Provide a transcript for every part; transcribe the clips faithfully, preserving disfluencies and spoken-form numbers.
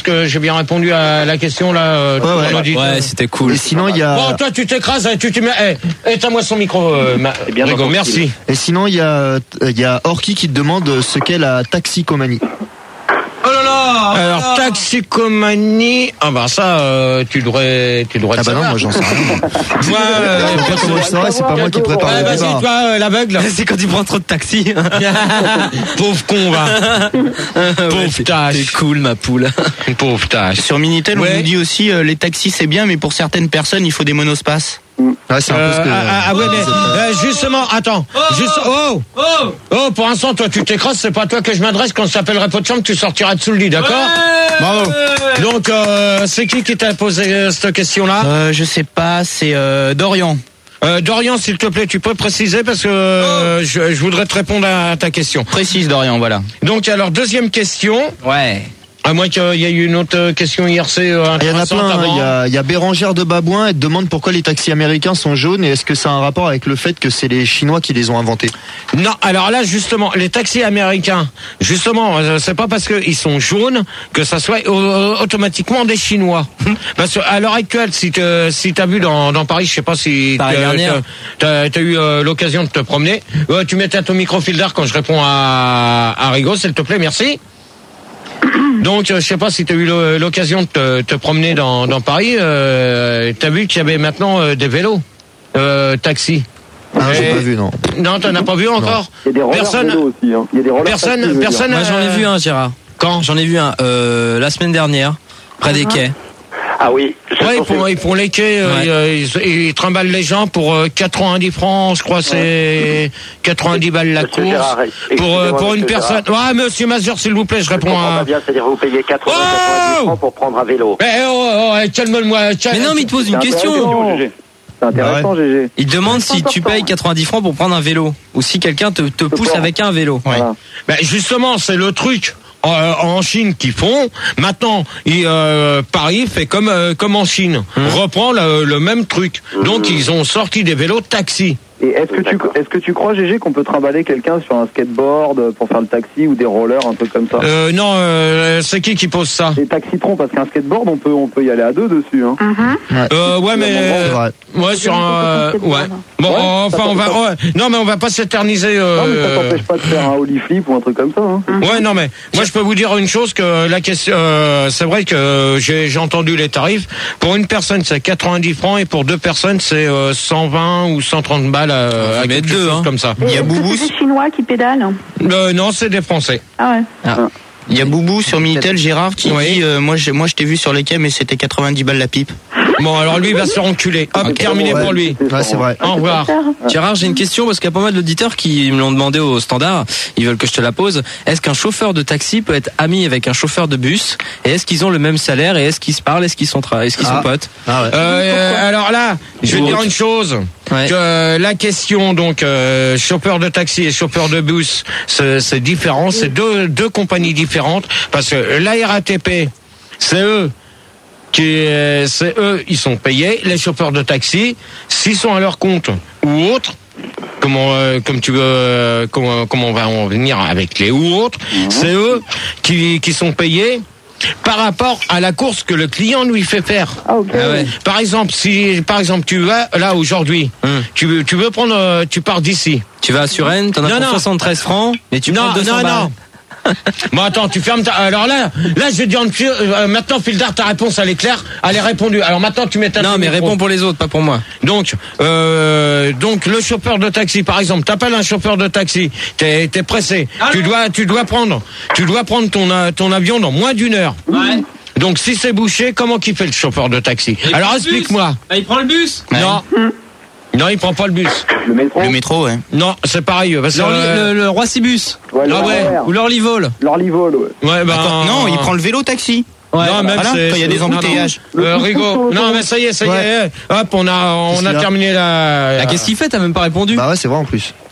que j'ai bien répondu à la question là. Euh, ouais, ouais, ouais, c'était cool. Et sinon il y a. Bon, toi tu t'écrases, tu tu mets. Eh, éteins-moi son micro, euh, ma... Rigo, merci. Et sinon il y a il y a Orki qui te demande ce qu'est la toxicomanie. Oh là là. Alors toxicomanie, ah bah ça, euh, tu devrais, tu devrais. Ah bah non, moi j'en sais rien. Moi, euh, je sais pas comment je saurais, c'est pas moi qui prépare ouais, le vas-y, débat. toi, euh, l'aveugle. C'est quand tu prends trop de taxi. Pauvre con, va. Pauvre tâche. C'est cool, ma poule. Pauvre tâche. Sur Minitel, ouais. on nous dit aussi euh, les taxis c'est bien, mais pour certaines personnes, il faut des monospaces. Ouais, c'est un peu ce que. Euh, ah, ah ouais, mais euh, justement, attends. Oh, juste, oh, oh, oh, pour l'instant, toi, tu t'écrases, c'est pas à toi que je m'adresse. Quand je t'appellerai pot de chambre, tu sortiras dessous le lit, d'accord? Ouais. Bravo. Donc, euh, c'est qui qui t'a posé euh, cette question-là? Euh, je sais pas, c'est euh, Dorian. Euh, Dorian, s'il te plaît, tu peux préciser parce que euh, je, je voudrais te répondre à ta question. Précise Dorian, voilà. Donc, alors, deuxième question. Ouais. À moins qu'il y ait eu une autre question I R C euh, Il y en a plein, hein. il y a, il y a Bérangère de Babouin, elle te demande pourquoi les taxis américains sont jaunes et est-ce que ça a un rapport avec le fait que c'est les Chinois qui les ont inventés? Non, alors là justement, les taxis américains, justement, euh, c'est pas parce qu'ils sont jaunes que ça soit euh, automatiquement des Chinois. Parce qu'à l'heure actuelle, si tu si t'as vu dans, dans Paris, je sais pas si Paris dernière. t'as, t'as eu euh, l'occasion de te promener, euh, tu mettais ton micro-filter quand je réponds à, à Rigo, s'il te plaît, merci. Donc, euh, je sais pas si tu as eu l'occasion de te, te promener dans, dans Paris. Euh, tu as vu qu'il y avait maintenant euh, des vélos, euh, taxis. Ah, j'ai Et... pas vu, non. Non, t'en as pas vu encore. Il y a des rollers Personne. vélos aussi. Hein. Il y a des rollers Personne. taxis, Personne. Moi, j'en ai vu un, Gérard. Quand? J'en ai vu un euh, la semaine dernière, près des quais. Ah oui. Ouais, ils font, ils font les quais, euh, Ouais. ils, ils trimballent les gens pour euh, quatre-vingt-dix francs, je crois, c'est quatre-vingt-dix balles la Monsieur course. Gérard, Pour, euh, pour une Monsieur personne. Gérard. Ouais, monsieur Mazur, s'il vous plaît, je Je réponds comprends à. pas bien, c'est-à-dire vous payez quatre-vingts, Oh quatre-vingt-dix francs pour prendre un vélo. Eh, oh, oh, oh, calme-moi. Calme... Mais non, mais il te pose une C'est question. intéressant, G G. C'est intéressant, G G. Il te demande C'est si tu important. payes quatre-vingt-dix francs pour prendre un vélo ou si quelqu'un te, te pousse pas. avec un vélo. Voilà. Ben justement, c'est le truc euh, en Chine qu'ils font. Maintenant, il, euh, Paris fait comme euh, comme en Chine, Mmh. reprend le, le même truc. Donc ils ont sorti des vélos taxi. Et est-ce que tu est-ce que tu crois, G G, qu'on peut trimballer quelqu'un sur un skateboard pour faire le taxi ou des rollers, un truc comme ça? Euh, non, euh, c'est qui qui pose ça? Des taxitron, parce qu'un skateboard, on peut on peut y aller à deux dessus. Hein. Ouais, Euh, ouais, mais c'est vrai. ouais sur un euh, ouais. Bon, Ouais, enfin ça on va peut- ouais. non mais on va pas s'éterniser. Euh, Non, mais ça t'empêche pas de faire un ollie flip ou un truc comme ça. Hein. Ouais, non, mais moi je peux vous dire une chose que la question, euh, c'est vrai que j'ai, j'ai entendu les tarifs. Pour une personne, c'est quatre-vingt-dix francs et pour deux personnes, c'est euh, cent vingt ou cent trente balles. Euh, à quelque chose hein. comme ça. Il y a Boubou. C'est des Chinois qui pédalent. Euh, non, c'est des Français. Ah ouais. Ah. Il y a Boubou sur Minitel, Gérard, qui Oui. dit euh, moi, je, moi je t'ai vu sur les quais, mais c'était quatre-vingt-dix balles la pipe. Bon, alors lui il va se faire enculer. Hop, Ok. terminé Ouais. pour lui. Ouais, c'est vrai. Au revoir. Gérard, j'ai une question parce qu'il y a pas mal d'auditeurs qui me l'ont demandé au standard. Ils veulent que je te la pose. Est-ce qu'un chauffeur de taxi peut être ami avec un chauffeur de bus? Et est-ce qu'ils ont le même salaire? Et est-ce qu'ils se parlent? Est-ce qu'ils sont, tra- est-ce qu'ils Ah. sont potes? Ah ouais. Euh, alors là, je vais dire une chose. Ouais. Que, euh, la question donc euh, chauffeur de taxi et chauffeur de bus, c'est, c'est différent. C'est deux deux compagnies différentes parce que la R A T P, c'est eux qui euh, c'est eux, ils sont payés. Les chauffeurs de taxi, s'ils sont à leur compte ou autre, comment euh, comme tu veux, euh, comment comment on va en venir avec les ou autres, c'est eux qui qui sont payés par rapport à la course que le client lui fait faire. Ah ok. Ah ouais. Par exemple, si par exemple tu vas là aujourd'hui, Hum. tu veux tu veux prendre, euh, tu pars d'ici. Tu vas à Suresnes, t'en as Non, pour non. soixante-treize francs, et tu non, prends deux cents non, balles. non. Bon attends, tu fermes ta. Alors là, là je vais te dire une... euh, maintenant Fildar, ta réponse elle est claire, elle est répondue. Alors maintenant tu mets ta. Non, mais réponds pour les autres, pas pour moi. Donc, euh, donc le chauffeur de taxi, par exemple, t'appelles un chauffeur de taxi, t'es, t'es pressé, tu dois, tu dois prendre, tu dois prendre ton, euh, ton avion dans moins d'une heure. Ouais. Donc si c'est bouché, comment qu'il fait le chauffeur de taxi? Alors explique-moi. il prend le bus. Ouais. Non, non, il prend pas le bus. Le métro. Le métro, ouais. Non, c'est pareil. Parce que, euh, Le, le Roissy-Bus. Ouais, le Ah ouais. RER. Ou l'Orlyvol. L'Orlyvol, ouais. ouais, ben, Attends, non, il prend le vélo taxi. Ouais. non, même Voilà, c'est- quand il y a des c'est- embouteillages. non, non. Euh, Le Rigo. pouce-pouce Non, au- mais ça y est, ça y Ouais. est. Hop, on a, on Qu'est-ce a qu'il a terminé la. Ah, qu'est-ce qu'il fait? T'as même pas répondu. Bah ouais, c'est vrai en plus.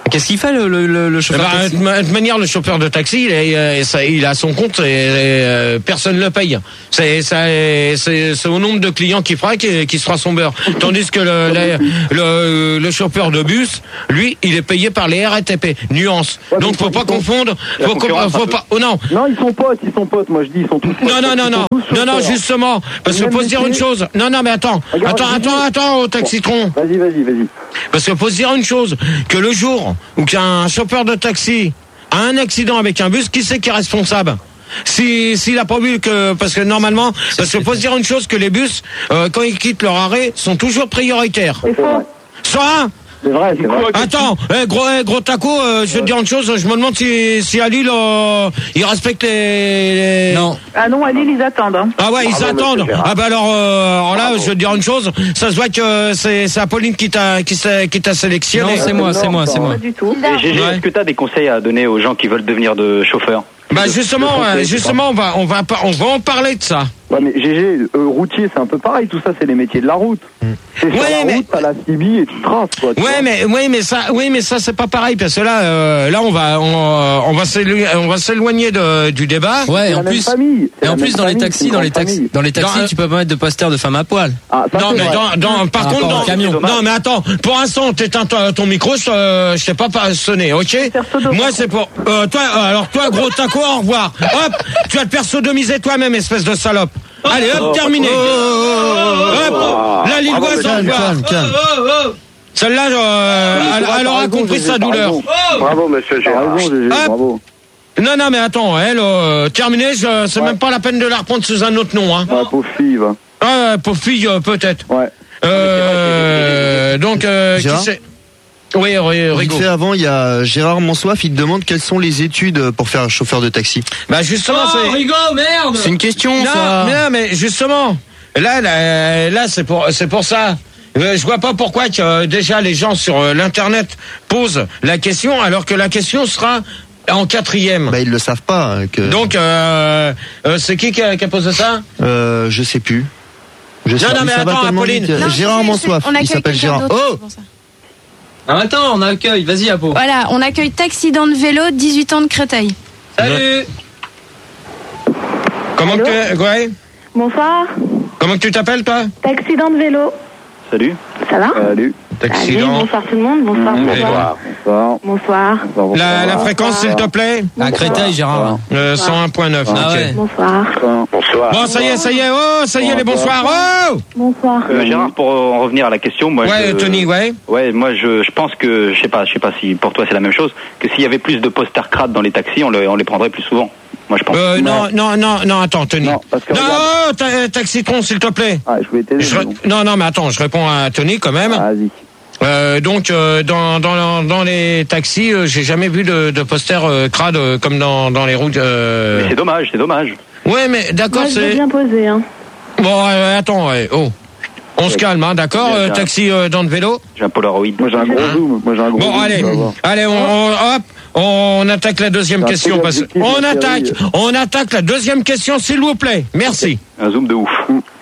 Qu'est-ce qu'il fait le, le, le, le chauffeur bah, de taxi de ma- de manière, le chauffeur de taxi, il, est, ça, il a son compte et, et euh, personne ne le paye. C'est, ça, c'est, c'est au nombre de clients qu'il fera qui, qui se fera son beurre. Tandis que le, le, le, le chauffeur de bus, lui, il est payé par les R A T P. Nuance. Ouais, Donc mais faut pas ils sont- confondre. La Faut, com- concurrence, faut un peu. pas. Oh non. Non, ils sont potes, ils sont potes. Moi, je dis, ils sont tous potes. Non, non, non, Ils non, sont tous non, non, chauffeurs. justement, parce que Même faut se dire une métier. chose. Non, non, mais attends, Regarde, attends, je dis- attends, attends, au taxitron. Vas-y, vas-y, vas-y. Parce qu'il faut se dire une chose, que le jour où qu'un chauffeur de taxi a un accident avec un bus, qui c'est qui est responsable? Si s'il a pas vu que parce que normalement parce qu'il faut se dire une chose, que les bus euh, quand ils quittent leur arrêt sont toujours prioritaires. C'est vrai. Ça C'est vrai, c'est vrai. attends, eh, gros eh, gros taco, euh, je vais te dire une chose, je me demande si si à Lille euh, ils respectent les, les- Non. Ah non, à Lille, ils attendent. Hein. Ah ouais, ils Bravo, attendent. monsieur Gérard. Ah bah alors, euh, alors là, je vais te dire une chose, ça se voit que c'est c'est Apolline qui t'a qui t'a qui t'a sélectionné. Non, c'est moi, c'est moi, c'est moi. Pas du tout. Et Gégé, Ouais. est-ce que tu as des conseils à donner aux gens qui veulent devenir de chauffeurs? Bah justement, Le euh, conseil, justement, on va on va pas- on va en parler de ça. Ouais, mais G G, euh, routier, c'est un peu pareil. Tout ça, c'est les métiers de la route. C'est sur Ouais, la mais- route, t'as la C B et tu traces, quoi. tu Ouais, vois. mais oui, mais ça, oui, mais ça c'est pas pareil parce que là, euh, là on va, on, on va s'éloigner, on va s'éloigner de, du débat. Ouais, C'est et en la même plus, famille. C'est et en la plus même dans les famille, c'est taxis, une dans les grande taxis, famille. dans les taxis, Dans- tu peux pas mettre de posters de femmes à poil. Ah, ça, Non, c'est mais vrai. dans, dans, par Par contre, rapport dans, au camion. non, mais attends, pour l'instant, t'éteins ton, ton micro, je, euh, je t'ai pas pas sonné, ok? faire sodomie. Moi, c'est pour, euh, toi, euh, alors toi, gros taco, au revoir. Hop, tu vas te faire sodomiser toi-même, espèce de salope. Allez, hop, terminé. Hop, la Lilloise, au Calme, revoir. calme, calme. Celle-là, euh, elle, elle aura raison, compris Gégé, sa t'as douleur. raison. Bravo, monsieur T'as Gérard. raison, G G, Hop. bravo. Non, non, mais attends, elle, euh, terminé, je- c'est Ouais. même pas la peine de la reprendre sous un autre nom, hein. Ouais, pauvre fille, va. Ah, pauvre fille, euh, peut-être. Ouais. Euh, donc, euh, qui Gérard c'est? Oui, oui, Vite Rigaud. fait avant, il y a Gérard Monsoif, il te demande quelles sont les études pour faire chauffeur de taxi. Bah, justement, c'est. Rigaud, merde. C'est une question, Non, ça. mais non, mais justement, là, là, là, c'est pour, c'est pour ça. Euh, Je vois pas pourquoi que euh, déjà les gens sur euh, l'internet posent la question, alors que la question sera en quatrième. Bah ils le savent pas. euh, Que... Donc, euh, euh, c'est qui qui a, qui a posé ça? Euh, je sais plus. Je sais Non, non, plus, mais ça va attends, tellement Apolline. vite. Non, Gérard c'est- Monsoif, on il accueille s'appelle quelqu'un Gérard. d'autre, Oh, c'est pour ça. Ah, attends, on accueille. Vas-y, Apo. Voilà, on accueille Taxident de vélo, dix-huit ans de Créteil. Salut. Comment que tu, ouais, Bonsoir. comment que tu t'appelles, toi? Taxident de vélo. Salut. Ça va? Salut. Allez, Accident. bonsoir tout le monde. Bonsoir. Mmh, bonsoir. Bonsoir. Bonsoir. Bonsoir, La, bonsoir. la fréquence, s'il te plaît? À Créteil, Gérard. Euh, cent un virgule neuf. Ah ok. ouais. Bonsoir. Bonsoir. Bon, ça y est, ça y est, oh, ça y est, les bonsoirs, oh! Bonsoir. Euh, Gérard, pour en revenir à la question, moi, Ouais, je, Tony, ouais. ouais, moi, je, je pense que, je sais pas, je sais pas si pour toi c'est la même chose, que s'il y avait plus de posters crades dans les taxis, on, le, on les prendrait plus souvent. Moi, je pense. Euh, non, non, non, non, attends, Tony. Non, parce que Non, regarde. oh, ta- Taxitron, s'il te plaît. Ah, je voulais t'aider. Je re- mais bon. Non, non, mais attends, je réponds à Tony quand même. Ah, vas-y. Euh, donc, euh, dans, dans, dans les taxis, euh, j'ai jamais vu de, de posters euh, crades euh, comme dans, dans les routes. euh. Mais c'est dommage, c'est dommage. Ouais, mais d'accord, Moi, je vais c'est. bien poser. Hein. Bon, euh, attends, ouais, oh. On se calme, hein, d'accord, Bien, euh, bien. taxi euh, dans le vélo. J'ai un Polaroid. Moi, j'ai un gros Hein zoom. Moi, j'ai un gros Bon, zoom. allez, tu vas voir. allez, on, on- hop, on attaque la deuxième C'est un question. peu Parce... l'objectif, On ma attaque, chérie. on attaque la deuxième question, s'il vous plaît. Merci. Un zoom de ouf.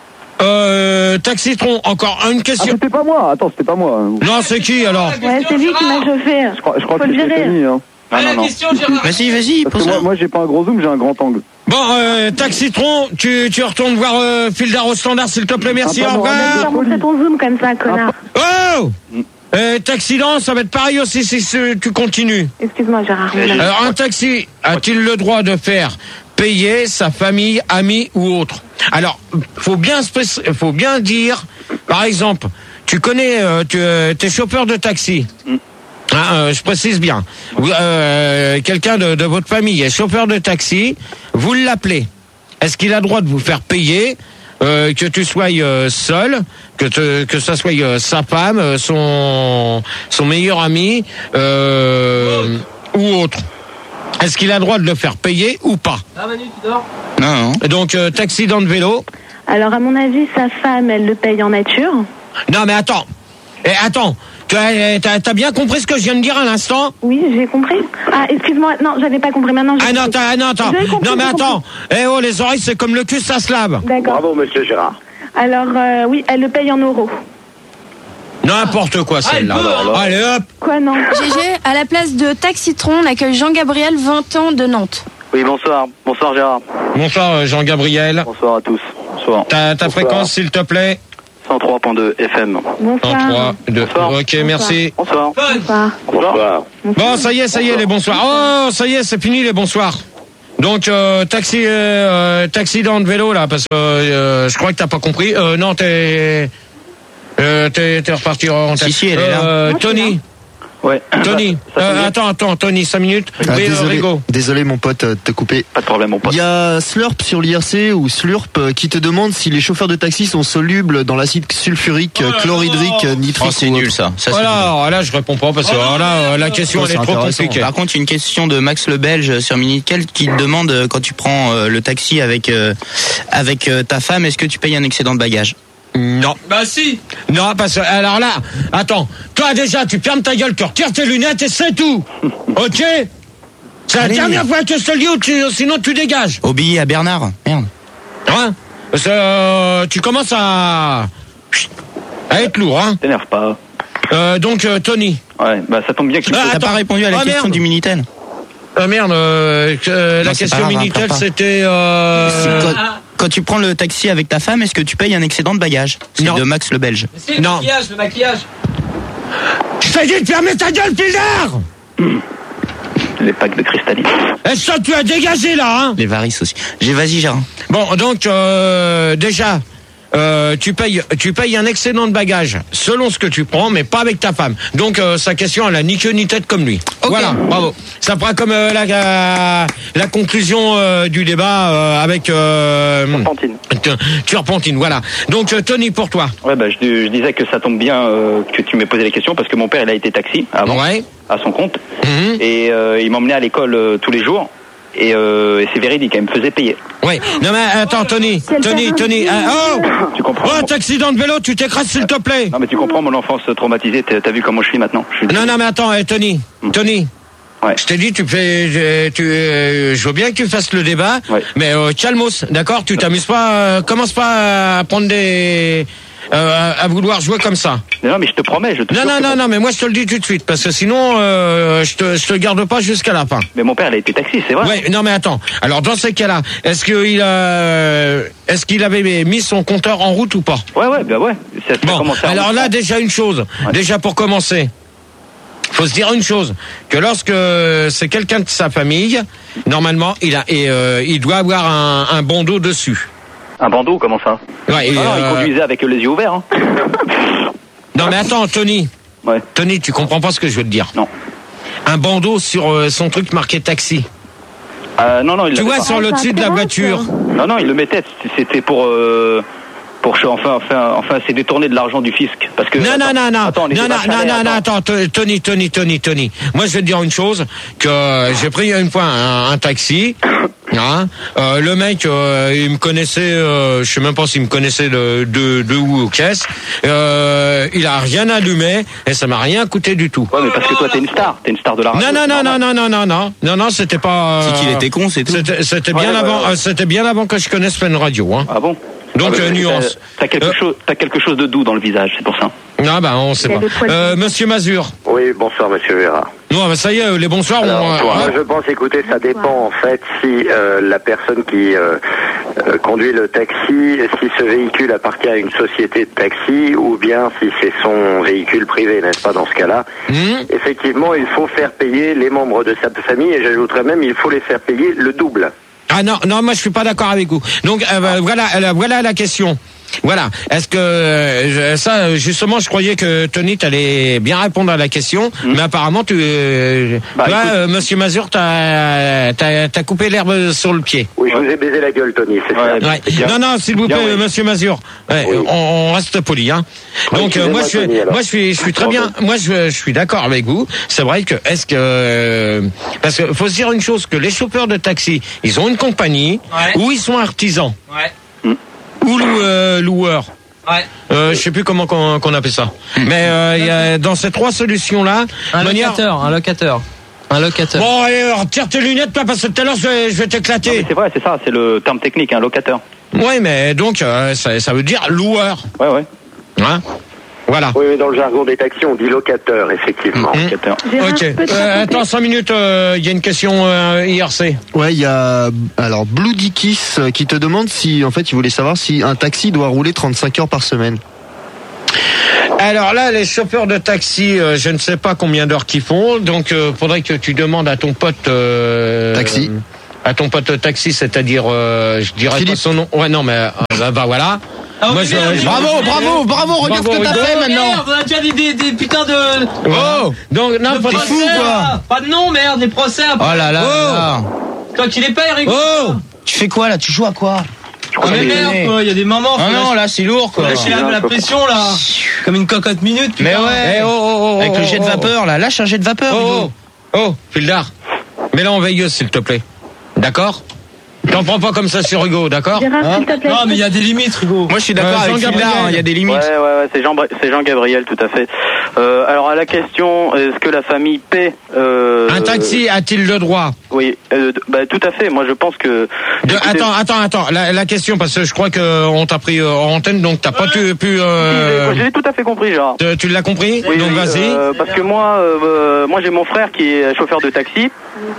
Euh, Taxitron, encore une Ah, question. c'était pas moi. Attends, c'était pas moi. Non, c'est qui alors? Ouais, c'est lui qui m'a chauffé. Je crois, je crois Faut que le c'était gérer. Tony, hein. Ah, non, non. Vas-y, vas-y, Parce pose que moi, moi, j'ai pas un gros zoom, j'ai un grand angle. Bon, euh, Taxitron, tu, tu retournes voir euh, Fildar au standard, s'il te plaît, merci, Ah, au pardon, revoir. Tu vas montrer ton zoom comme ça, connard. Oh euh, Taxident, ça va être pareil aussi si, si tu continues. Excuse-moi, Gérard. Alors, un taxi a-t-il le droit de faire payer sa famille, amis ou autre? Alors, faut bien, spéc- faut bien dire, par exemple, tu connais, euh, tu euh, es chauffeur de taxi. Hein, euh, je précise bien. Vous, euh, quelqu'un de, de votre famille est chauffeur de taxi, vous l'appelez. Est-ce qu'il a le droit de vous faire payer, euh, que tu sois euh, seul, que te, que ça soit euh, sa femme, euh, son son meilleur ami euh, ou autre? Est-ce qu'il a le droit de le faire payer ou pas? Ah, Manu, tu dors? Non, non. Donc euh, taxi dans le vélo. Alors, à mon avis, sa femme, elle le paye en nature. Non mais attends, eh, attends. Tu as, t'as, t'as bien compris ce que je viens de dire à l'instant? Oui, j'ai compris. Ah, excuse-moi. Non, j'avais pas compris. Maintenant, j'ai Ah non, compris. t'as, non, attends. J'ai compris, Non mais j'ai attends. Eh oh, les oreilles c'est comme le cul, ça se lave. D'accord. Bravo, monsieur Gérard. Alors, euh, oui, elle le paye en euros. N'importe quoi celle-là. Allez hop. Quoi, non? G G, à la place de Taxitron, on accueille Jean-Gabriel, vingt ans, de Nantes. Oui, bonsoir. Bonsoir Gérard. Bonsoir Jean-Gabriel. Bonsoir à tous. Bonsoir. Ta, ta Bonsoir. fréquence s'il te plaît. cent trois virgule deux F M. Bonsoir. cent trois, deux. Bonsoir. Ok, merci. Bonsoir. Bonsoir. Bonsoir. Bon, ça y est, ça y est, les bonsoirs. Oh, ça y est, c'est fini les bonsoirs. Donc, euh, taxi, euh, taxi dans le vélo, là, parce que euh, je crois que t'as pas compris. Euh, non, t'es... Euh, t'es, t'es reparti en... Si, si, elle est là. Euh, Non, Tony. Ouais. Tony. Ça, ça Euh, tombe attends, attends, Tony, cinq minutes. Ah, Oui, euh, désolé, Rigo. désolé mon pote euh, de te couper. Pas de problème, mon pote. Il y a Slurp sur l'I R C ou Slurp euh, qui te demande si les chauffeurs de taxi sont solubles dans l'acide sulfurique, euh, chlorhydrique, euh, nitrique. Oh, c'est ou nul autre. ça. ça c'est Voilà, nul. alors là, je réponds pas parce que alors là, euh, la question, Ça, elle est c'est trop intéressant. compliquée. Par contre, une question de Max le Belge sur Minitel qui te demande euh, quand tu prends euh, le taxi avec euh, avec euh, ta femme, est-ce que tu payes un excédent de bagages? Non. Bah si. Non, parce que, alors là, attends, toi déjà, tu fermes ta gueule, tu retires tes lunettes et c'est tout. Ok? C'est la Allez. dernière fois que je te le dis, ou tu- sinon tu dégages. Au billet à Bernard. Merde. Hein? Parce que, euh, tu commences à... à être lourd, hein? T'énerve pas. Euh, donc, euh, Tony. Ouais, bah ça tombe bien que tu Ah, T'as attends. pas répondu à la Ah, question merde. du Minitel. Ah merde, euh, euh, la Non, c'est question pas grave, Minitel, pleure pas. c'était... Euh... C'est Quand, quand tu prends le taxi avec ta femme, est-ce que tu payes un excédent de bagages? C'est Non. de Max le Belge. Non. le maquillage. Je t'ai dit de fermer ta gueule, Pilder! les packs de cristalline. Est-ce que tu as dégagé, là, hein? Les varices aussi. J'ai, vas-y, Gérard. Bon, donc euh, déjà, euh, tu payes, tu payes un excédent de bagages selon ce que tu prends, mais pas avec ta femme. Donc euh, sa question, elle a ni queue ni tête comme lui. Ok. Voilà, bravo. Ça fera comme euh, la, la la conclusion euh, du débat euh, avec euh, Turpentine. Turpentine. Voilà. Donc euh, Tony, pour toi. Ouais, bah, je, je disais que ça tombe bien euh, que tu m'aies posé les questions parce que mon père, il a été taxi avant, Ouais. à son compte, Mhm. et euh, il m'emmenait à l'école euh, tous les jours. Et, euh, et c'est véridique, elle me faisait payer. Ouais. Non mais attends, Tony, Quel Tony, terrain Tony. de ah, oh, Tu comprends? oh, accident de vélo, tu t'écrases s'il te plaît. Non, mais tu comprends mon enfance traumatisée. T'as t'as vu comment je suis maintenant? Je suis... Non, non, mais attends, eh, Tony, Tony. Ouais. Je t'ai dit, tu fais, je, tu, euh, je veux bien que tu fasses le débat, Ouais. mais euh, calmos, d'accord? Tu t'amuses pas, euh, commence pas à prendre des, euh, à, à vouloir jouer comme ça. Non, mais je te promets, je te Non, jure non, que non, bon. non, mais moi je te le dis tout de suite, parce que sinon, euh, je te, je te garde pas jusqu'à la fin. Mais mon père, il a été taxi, c'est vrai. Ouais, non, mais attends. Alors dans ces cas-là, est-ce qu'il a, est-ce qu'il avait mis son compteur en route ou pas? Ouais, ouais, bah ouais. Ça, ça a Bon, commencé à alors là, remonter. déjà une chose, Ouais. déjà pour commencer, faut se dire une chose, que lorsque c'est quelqu'un de sa famille, normalement, il a, et, euh, il doit avoir un, un bandeau dessus. Un bandeau, comment ça? Ouais, et, Ah non, il euh, conduisait avec les yeux ouverts. Hein. non, mais attends, Tony, Ouais. Tony, tu comprends pas ce que je veux te dire. Non. Un bandeau sur euh, son truc marqué taxi. Euh, non, non, il Tu l'avait vois, pas. sur le Ah, dessus de la ça voiture. intéresse. Non, non, il le mettait. C'était pour, euh, pour enfin, enfin, enfin, c'est détourner de l'argent du fisc, parce que. Non, non, non, non, Attends, on était non, non, pas non, chalés, non, non, attends. attends, T- Tony, Tony, Tony, Tony. Moi, je vais te dire une chose, que j'ai pris une fois un, un taxi, hein, euh, le mec, euh, il me connaissait, euh, je sais même pas s'il me connaissait de, de, de où aux caisses, euh, il a rien allumé, et ça m'a rien coûté du tout. Ouais, mais parce que toi, t'es une star, t'es une star de la radio. Non, non, c'est non, non, normal. non, non, non, non, non, non, c'était pas. C'est qu'il euh, était con, c'est tout. C'était, c'était Ouais, bien ouais, avant, ouais. euh, c'était bien avant que je connaisse Fun Radio, hein. Ah bon? Donc, Ah, euh, mais nuance. T'as, t'as quelque Euh, chose, t'as quelque chose de doux dans le visage, c'est pour ça. Non, bah, on sait Il y a pas. des poils Euh, de- Monsieur Mazur. Oui, bonsoir Monsieur Vera. Non, bah, ça y est, les bonsoirs, Alors, on, moi, hein. je pense, écoutez, ça dépend en fait si euh, la personne qui euh, euh, conduit le taxi, si ce véhicule appartient à une société de taxi ou bien si c'est son véhicule privé, n'est-ce pas, dans ce cas-là. Hum. Effectivement, il faut faire payer les membres de sa famille et j'ajouterais même, il faut les faire payer le double. Ah non, non, moi je suis pas d'accord avec vous. Donc euh, bah, voilà, euh, voilà la question. Voilà. Est-ce que euh, je- ça, justement, je croyais que Tony t'allais bien répondre à la question, mais apparemment tu, euh, Bah, toi, écoute. euh, Monsieur Mazur, t'as, t'as, t'as coupé l'herbe sur le pied. Oui, je vous ai baisé la gueule, Tony, c'est Ouais. ça. Ouais. c'est bien. Non, non, s'il vous Bien, plaît, oui. Monsieur Mazur. Ouais, Oui. on, on reste poli, hein. Oui, Donc euh, moi, je suis, excusez-moi, Tony, alors. moi, je suis, je suis très bien. Moi, je, je suis d'accord avec vous. C'est vrai que est-ce que euh, parce que faut se dire une chose, que les chauffeurs de taxi, ils ont une compagnie Ouais. ou ils sont artisans Ouais. ou lou- euh, loueurs. Ouais. Euh, je sais plus comment qu'on, qu'on appelle ça. Mais euh, il y a, dans ces trois solutions-là, Un de manière- locateur, un locateur. Un locateur. Bon, allez, retire tes lunettes, toi, parce que tout à l'heure, je vais, je vais Non, mais t'éclater. c'est vrai, c'est ça, c'est le terme technique, un locateur. Oui, mais donc, euh, ça, ça veut dire loueur. Ouais, ouais. Hein Voilà. Oui, mais dans le jargon des taxis, on dit locateur, effectivement. Mmh. Locateur. Ok. Euh, attends, cinq minutes, il euh, y a une question euh, I R C. Ouais, il y a alors Blue Dickies qui te demande si, en fait, il voulait savoir si un taxi doit rouler trente-cinq heures par semaine. Alors là, les chauffeurs de taxi, euh, je ne sais pas combien d'heures qu'ils font, donc euh, faudrait que tu demandes à ton pote euh, taxi, à ton pote taxi, c'est-à-dire, euh, je dirais Philippe. pas son nom. Ouais, non, mais euh, bah voilà. Ah, Moi, ok, je, merde, je- bravo, bravo, bravo, regarde Bravo, ce que t'as Rigo. fait maintenant. Merde, on a déjà des, des, des putains de. Oh, donc non, de pas de procès, fou quoi. là. Pas de nom, merde, des procès. Oh là là, Oh. là. Toi qui les payes, Rigo. Oh, Tu fais quoi là? Tu joues à quoi? Ah, mais merde, quoi, il y a des moments. Ah faut non, lâcher- là c'est lourd faut quoi. lâcher la, la pression là. Comme une cocotte minute. Mais putain. ouais. Eh, oh, oh, oh, Avec oh, le jet de oh, vapeur là, lâche un jet de vapeur. Oh, Rigo. oh, oh, Fildar, mets-la en veilleuse s'il te plaît. D'accord? T'en prends pas comme ça sur Hugo, d'accord? Gérard, Hein s'il te plaît. Non, mais il y a des limites, Rigo. Moi je suis d'accord Euh, avec Jean-Gabriel. Fildar, il y a des limites. Ouais, ouais, ouais, c'est Jean, c'est Jean-Gabriel, tout à fait. Euh, alors à la question, est-ce que la famille paie euh, Un taxi a-t-il le droit? Oui, euh, bah, tout à fait. Moi, je pense que. De, Écoutez, attends, attends, attends. La, la question, parce que je crois qu'on t'a pris euh, en antenne, donc t'as pas pu. pu euh, j'ai tout à fait compris, Gérard. tu tu l'as compris? Oui, Donc oui, vas-y. euh, parce que moi, euh, moi j'ai mon frère qui est chauffeur de taxi.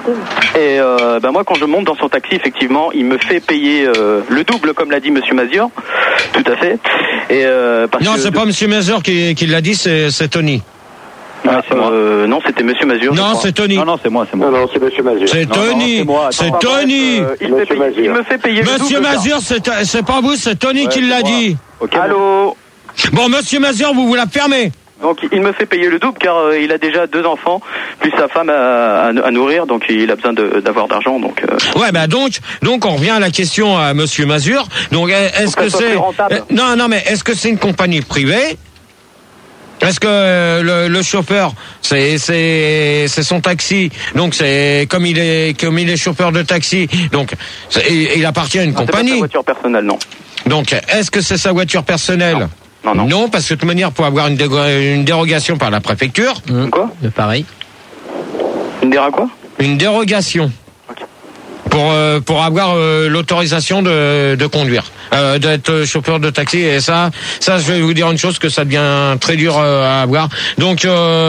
Et euh, bah, moi, quand je monte dans son taxi, effectivement, il me fait payer euh, le double, comme l'a dit Monsieur Mazur. Tout à fait. Et euh, parce Non, que c'est pas Monsieur Mazur qui, qui l'a dit, c'est c'est Tony. Ah, euh, non, c'était Monsieur Mazur. je Non, crois. c'est Tony. Non, non, c'est moi, c'est moi. Non, non, c'est Monsieur Mazur. C'est Non, non, Tony. c'est moi. C'est Attends, Tony. Euh, il, fait Monsieur payer- Mazur. il me fait payer le Monsieur double. ça. Mazur, c'est c'est pas vous, c'est Tony Ouais, qui c'est l'a moi. dit. Ok, Allô. Bon, Monsieur Mazur, vous vous la fermez. Donc il me fait payer le double car euh, il a déjà deux enfants plus sa femme à, à, à nourrir, donc il a besoin de- d'avoir d'argent. Donc euh, Ouais, bah donc, donc on revient à la question à Monsieur Mazur. Donc, est-ce Faut que que ça soit c'est plus rentable. euh, non, non, mais est-ce que c'est une compagnie privée? Est-ce que euh, le, le chauffeur, c'est c'est c'est son taxi, donc c'est comme il est comme il est chauffeur de taxi, donc c'est- il, il appartient à une c'est pas sa compagnie. voiture personnelle, non. Donc, est-ce que c'est sa voiture personnelle? Non, non. Non, parce que de toute manière, pour avoir une, dé- une dérogation par la préfecture, Quoi? Pareil. Une déra quoi? une dérogation pour euh, pour avoir euh, l'autorisation de, de conduire, euh, d'être chauffeur de taxi. Et ça, ça, je vais vous dire une chose que ça devient très dur euh, à avoir. Donc,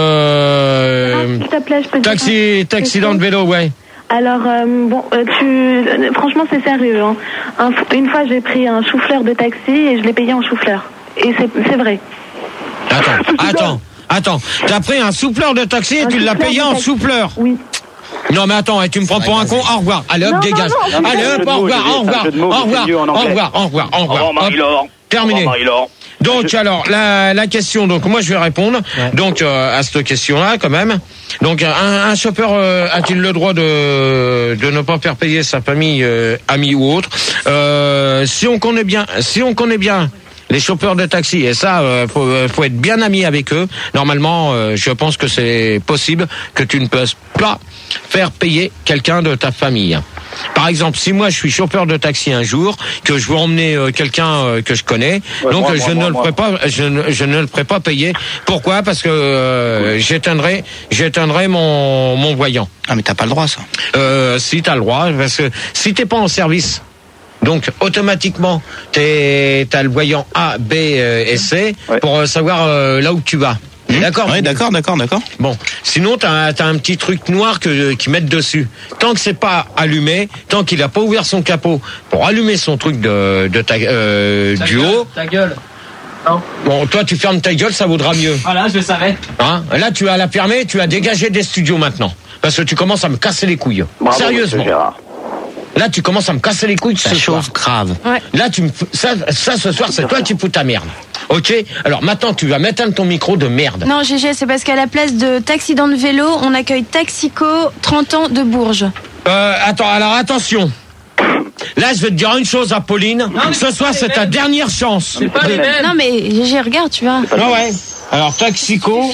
euh, S'il te plaît, je peux te dire taxi, un- taxi dans le vélo, ouais. Alors, euh, bon, euh, tu, euh, franchement, c'est sérieux. Hein. Un f- une fois, j'ai pris un chou-fleur de taxi et je l'ai payé en chou-fleur. Et c'est c'est vrai. Attends, attends, attends. T'as pris un souffleur de taxi et Un tu l'as souffleur payé de en taxi. souffleur. Oui. Non mais attends, et tu me prends pour un con. Au revoir. Allez hop, Non, non, dégage. non, Allez c'est un hop, jeu de au mots, revoir, Olivier, au c'est un revoir, jeu de mots, au c'est revoir, mieux en au anglais. revoir, au revoir, au Au revoir. revoir, Hop. Marie-Laure. Terminé. Au revoir, Marie-Laure. Donc alors la, la question, donc moi je vais répondre donc euh, à cette question-là quand même. Donc un, un chauffeur euh, a-t-il le droit de de ne pas faire payer sa famille, euh, amis ou autre? Euh, si on connaît bien, si on connaît bien les chauffeurs de taxi, et ça euh, faut, euh, faut être bien ami avec eux. Normalement, euh, je pense que c'est possible que tu ne puisses pas faire payer quelqu'un de ta famille. Par exemple, si moi je suis chauffeur de taxi un jour, que je veux emmener euh, quelqu'un euh, que je connais, Ouais, donc moi, euh, moi, je moi, ne moi. le ferai pas, je ne, je ne le ferai pas payer. Pourquoi? Parce que euh, j'éteindrai, j'éteindrai mon mon voyant. Ah mais t'as pas le droit ça. Euh, si t'as le droit, parce que si t'es pas en service, donc automatiquement t'es t'as le voyant A, B euh, et C Ouais. pour euh, savoir euh, là où tu vas. D'accord. Ouais, d'accord, d'accord, d'accord. Bon, sinon t'as as un petit truc noir que qu'ils mettent dessus. Tant que c'est pas allumé, tant qu'il a pas ouvert son capot pour allumer son truc de de ta, euh, Ta du gueule, haut. Ta gueule. Non. Bon, toi tu fermes ta gueule, ça vaudra mieux. Voilà, je le savais. Hein? Là tu as la fermer, tu as dégagé des studios maintenant, parce que tu commences à me casser les couilles. Bravo, Sérieusement. monsieur Gérard. Là tu commences à me casser les couilles Ça ce soir. chauffe grave. Là, tu me, fous- ça, ça, ce soir, c'est toi qui fous ta merde. Ok? Alors maintenant, tu vas m'éteindre ton micro de merde. Non, G G, c'est parce qu'à la place de taxi dans le vélo, on accueille Taxico, trente ans de Bourges. Euh, attends, alors attention. Là, je vais te dire une chose, Apolline. mais Ce c'est soir, pas les c'est ta mêmes. dernière chance. C'est pas les mêmes. Non, mais G G, regarde, tu vois. Ah ouais. Alors, Taxico.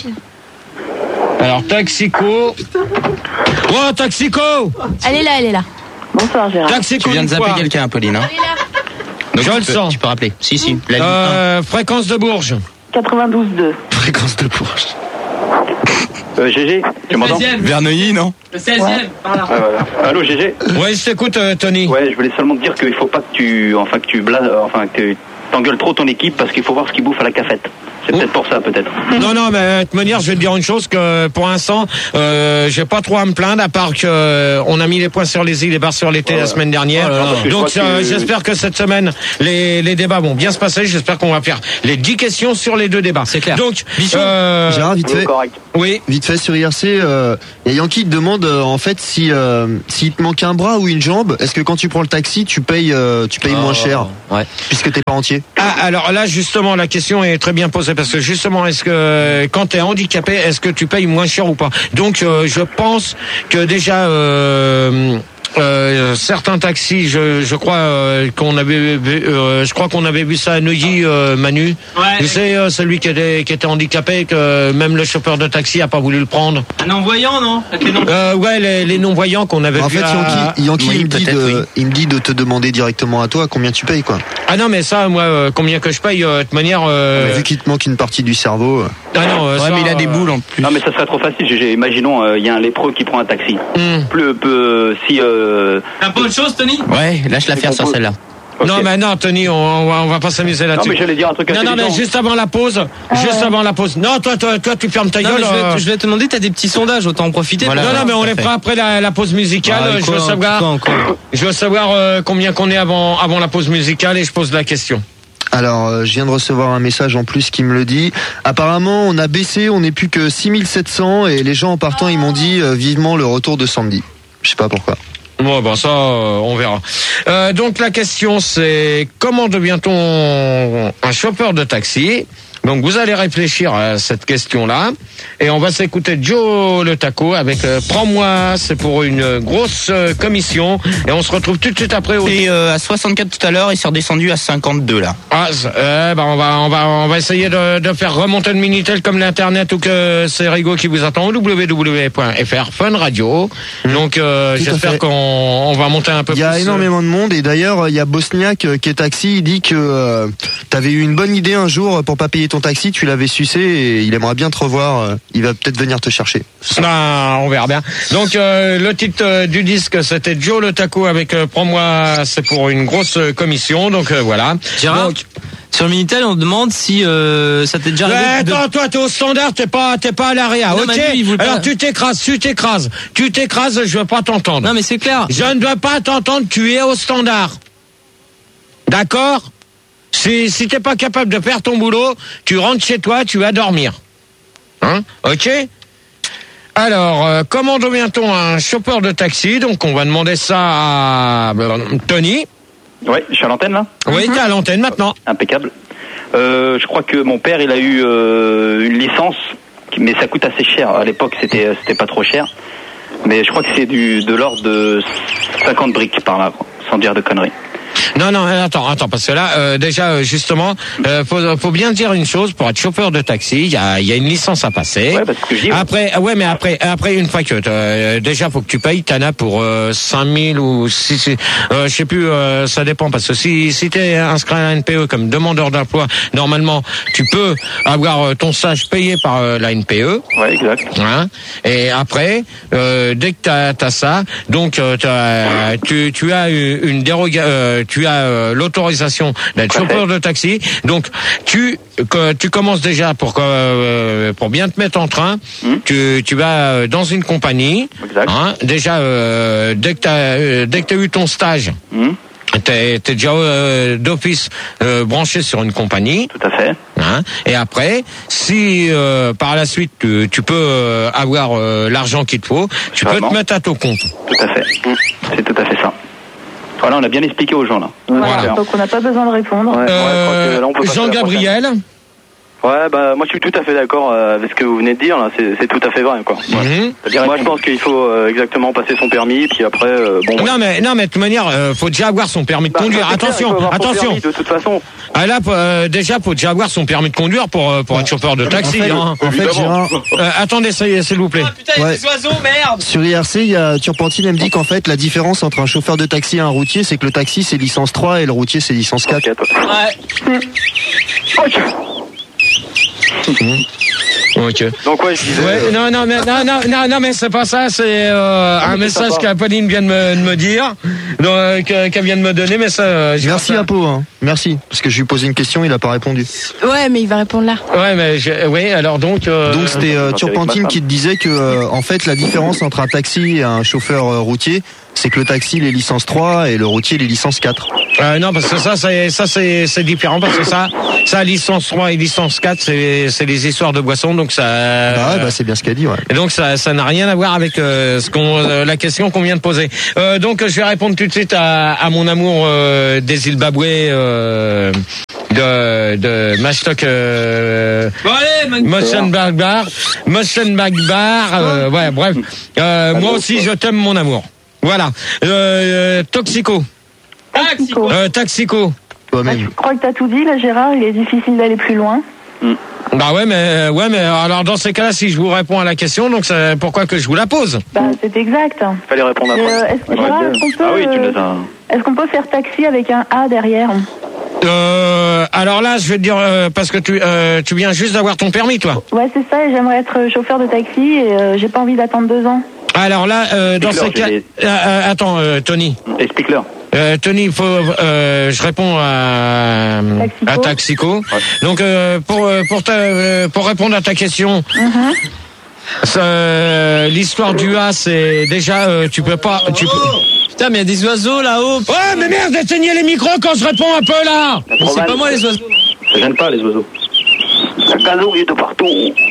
Alors, Taxico. Oh, Taxico! Elle est là, elle est là. Bonsoir, Gérard. Taxico. Tu viens de dis quoi? zapper quelqu'un, Pauline. Hein. Donc, Je tu le peux- sens. Tu peux rappeler. Si, si. La ligne un. Euh, fréquence de Bourges. quatre-vingt-douze deux. Fréquence de Bourges. Euh, G G, tu Le m'entends? seizième. Verneuil, non? Le seizième. Par là. Ouais, voilà. Allô, G G. Ouais, je t'écoute, euh, Tony. Ouais, je voulais seulement te dire qu'il faut pas que tu, enfin que tu bla, euh, enfin que tu t'engueules trop ton équipe parce qu'il faut voir ce qu'ils bouffent à la cafette. C'est peut-être pour ça, peut-être. Non, non, mais de toute manière, je vais te dire une chose que pour l'instant, euh, j'ai pas trop à me plaindre, à part que euh, on a mis les points sur les i, les barres sur les t ouais. la semaine dernière. Oh Donc, euh, que... j'espère que cette semaine, les, les débats vont bien se passer. J'espère qu'on va faire les dix questions sur les deux débats. C'est clair. Donc, euh, Gérard, vite fait. Oui. Vite fait sur I R C, euh, y a Yankee qui te demande euh, en fait si euh, s'il te manque un bras ou une jambe, est-ce que quand tu prends le taxi, tu payes euh, tu payes oh. moins cher, ouais. puisque t'es pas entier. Ah, alors là, justement, la question est très bien posée parce que justement, est-ce que quand t'es handicapé, est-ce que tu payes moins cher ou pas? Donc, euh, je pense que déjà. Euh, Euh, certains taxis, je, je crois euh, qu'on avait, euh, je crois qu'on avait vu ça à Neuilly, euh, Manu. Ouais. Tu sais, euh, celui qui était, qui était handicapé, que même le chauffeur de taxi a pas voulu le prendre. Un non-voyant, non? euh, Ouais, les, les non-voyants qu'on avait en vu. En fait, à... Yankee, Yankee oui, il, me dit de, oui. il me dit de te demander directement à toi combien tu payes, quoi. Ah non, mais ça, moi, euh, combien que je paye, euh, de toute manière. Euh... Vu qu'il te manque une partie du cerveau. Euh... Ah non, euh, ouais, ça, mais il a euh... des boules en plus. Non, mais ça serait trop facile. G G. Imaginons, il euh, y a un lépreux qui prend un taxi. Mm. Plus, peu, si. Euh... Un peu de chose, Tony? Ouais, lâche l'affaire sur celle-là. Okay. Non, mais non, Tony, on, on, va, on va pas s'amuser là-dessus. Non, mais j'allais dire un truc Non, non, mais juste avant la pause, ah juste ouais. avant la pause. Non, toi, toi, toi, tu fermes ta non, gueule. Je vais, je vais te demander, t'as des petits sondages, autant en profiter. Voilà, non, non, mais on les fera après la, la pause musicale. Ah, je, quoi, veux savoir, quoi, quoi. je veux savoir euh, combien qu'on est avant, avant la pause musicale et je pose la question. Alors, euh, je viens de recevoir un message en plus qui me le dit. Apparemment, on a baissé, on n'est plus que six mille sept cents et les gens en partant, ils m'ont dit euh, vivement le retour de Sandy. Je sais pas pourquoi. Bon, ben ça, euh, on verra. Euh, donc la question, c'est comment devient-on un chauffeur de taxi? Donc vous allez réfléchir à cette question-là et on va s'écouter Joe le Taco avec euh, Prends-moi, c'est pour une grosse euh, commission et on se retrouve tout de suite après. Au... Et euh, à soixante-quatre tout à l'heure, il s'est redescendu à cinquante-deux là. Ah, euh, bah on va on va on va essayer de, de faire remonter le Minitel comme l'internet ou que c'est Rigaud qui vous attend au w w w point f r Fun Radio. Mmh. Donc euh, j'espère qu'on on va monter un peu plus. Il y a plus, énormément de monde et d'ailleurs il y a Bosniak qui est taxi, il dit que euh, t'avais eu une bonne idée un jour pour pas payer ton taxi, tu l'avais sucé et il aimerait bien te revoir. Il va peut-être venir te chercher. Ah, on verra bien. Donc euh, le titre euh, du disque c'était Joe le Taco avec euh, Prends-moi, c'est pour une grosse euh, commission. Donc euh, voilà. Gérard, donc, sur le Minitel, on demande si euh, ça t'est déjà arrivé. Ouais, attends, de... toi, t'es au standard, t'es pas, t'es pas à l'A R E A, ok. Manu, alors pas... tu t'écrases, tu t'écrases, tu t'écrases, je veux pas t'entendre. Non, mais c'est clair. Je ne veux pas t'entendre. Tu es au standard. D'accord. Si, si t'es pas capable de faire ton boulot, tu rentres chez toi, tu vas dormir. Hein? Ok? Alors, euh, comment devient-on un chauffeur de taxi? Donc, on va demander ça à euh, Tony. Oui, je suis à l'antenne, là? Oui, t'es à l'antenne maintenant. Impeccable. Euh, je crois que mon père, il a eu euh, une licence, mais ça coûte assez cher. À l'époque, c'était, c'était pas trop cher. Mais je crois que c'est du, de l'ordre de cinquante briques par là, quoi, sans dire de conneries. Non, non, attends, attends, parce que là, euh, déjà, justement, euh, faut, faut bien dire une chose, pour être chauffeur de taxi, il y a, y a une licence à passer. Ouais, parce que j'y vais. Après, ouais, mais après, après, une fois que, euh, déjà, faut que tu payes, t'en as pour euh, cinq mille ou six, euh, je sais plus, euh, ça dépend, parce que si, si t'es inscrit à la N P E comme demandeur d'emploi, normalement, tu peux avoir ton stage payé par euh, la N P E. Ouais, exact. Hein, et après, euh, dès que t'as, t'as ça, donc, euh, t'as, tu, tu as une dérogation, euh, tu as euh, l'autorisation d'être chauffeur de taxi. Donc tu que, tu commences déjà pour que, euh, pour bien te mettre en train. Mmh. Tu tu vas dans une compagnie. Hein, déjà euh, dès que t'as euh, dès que t'as eu ton stage. Mmh. T'es, t'es déjà euh, d'office euh, branché sur une compagnie. Tout à fait. Hein, et après, si euh, par la suite tu, tu peux euh, avoir euh, l'argent qu'il te faut, tu Vraiment. peux te mettre à ton compte. Tout à fait. Mmh. C'est tout à fait ça. Voilà, on a bien expliqué aux gens là. Voilà. Donc on n'a pas besoin de répondre. Ouais, euh, ouais, là, Jean-Gabriel. Ouais, bah moi je suis tout à fait d'accord avec ce que vous venez de dire là. C'est, c'est tout à fait vrai quoi. Ouais. Mm-hmm. C'est-à-dire, moi je pense qu'il faut euh, exactement passer son permis, puis après euh, bon. Non ouais. mais non mais de toute manière, euh, faut déjà avoir son permis de bah, conduire. Attention, clair, attention. Permis, de toute façon. Ah là, euh, déjà, faut déjà avoir son permis de conduire pour pour être chauffeur de taxi. En fait, hein. en fait Gérard... euh, attendez, s'il vous plaît. Ah putain, il y a des oiseaux, merde. Sur I R C, il y a Turpentine, elle me dit qu'en fait, la différence entre un chauffeur de taxi et un routier, c'est que le taxi c'est licence trois et le routier c'est licence quatre. Ouais. Mmh. Ok. Donc ouais, je disais. Ouais, euh... non, non, mais non, non, non, non, mais c'est pas ça. C'est euh, un message qu'Apolline vient de me, de me dire. donc, euh, que- qu'elle vient de me donner, mais ça. euh, je Merci vois ça. Apo, hein. Merci. Parce que je lui ai posé une question, il a pas répondu. Ouais, mais il va répondre là. Ouais, mais je- oui, alors donc. euh, Donc c'était euh, avec ma Turpentine femme. qui te disait que euh, en fait la différence entre un taxi et un chauffeur euh, routier, c'est que le taxi il est licence trois et le routier il est licence quatre. Euh, non, parce que ça, c'est ça, c'est c'est différent parce que ça, ça licence trois et licence quatre, c'est c'est des histoires de boissons, donc ça. Ah ouais, bah c'est bien ce qu'elle dit, ouais. Et donc ça, ça n'a rien à voir avec euh, ce qu'on, euh, la question qu'on vient de poser. Euh, donc je vais répondre tout de suite à, à mon amour euh, des Zimbabwe euh, de de Mastock. Euh, Bon allez, Motion Bagbar, Motion Bagbar, euh, ouais, bref. Euh, moi aussi, je t'aime, mon amour. Voilà. Euh, Toxico. Taxico. Euh, Taxico. Toi-même. Je crois que t'as tout dit, là, Gérard. Il est difficile d'aller plus loin. Bah ouais, mais ouais, mais alors dans ces cas-là, si je vous réponds à la question, donc c'est pourquoi que je vous la pose. Bah, c'est exact. Fallait répondre Mais, après. euh, est-ce que, Gérard, est-ce qu'on peut, Ah oui, tu euh, nous as. est-ce qu'on peut faire taxi avec un A derrière? Euh, alors là, je vais te dire euh, parce que tu euh, tu viens juste d'avoir ton permis, toi. Ouais, c'est ça. Et j'aimerais être chauffeur de taxi et euh, j'ai pas envie d'attendre deux ans. Alors là, euh, dans ces Explique-leur, cas, j'ai euh, euh, attends, euh, Tony. Explique-leur. Euh, Tony, il faut, euh, je réponds à, Taxico. à Taxico. Donc euh, pour euh, pour ta, euh, pour répondre à ta question, ça, euh, l'histoire du A, c'est déjà euh, tu peux pas. Tu peux... Putain, mais il y a des oiseaux là-haut. Ouais, mais merde, éteignez les micros quand je réponds un peu là. Mais c'est pas moi les oiseaux. Ça gêne pas les oiseaux. Un cadeau il est de partout.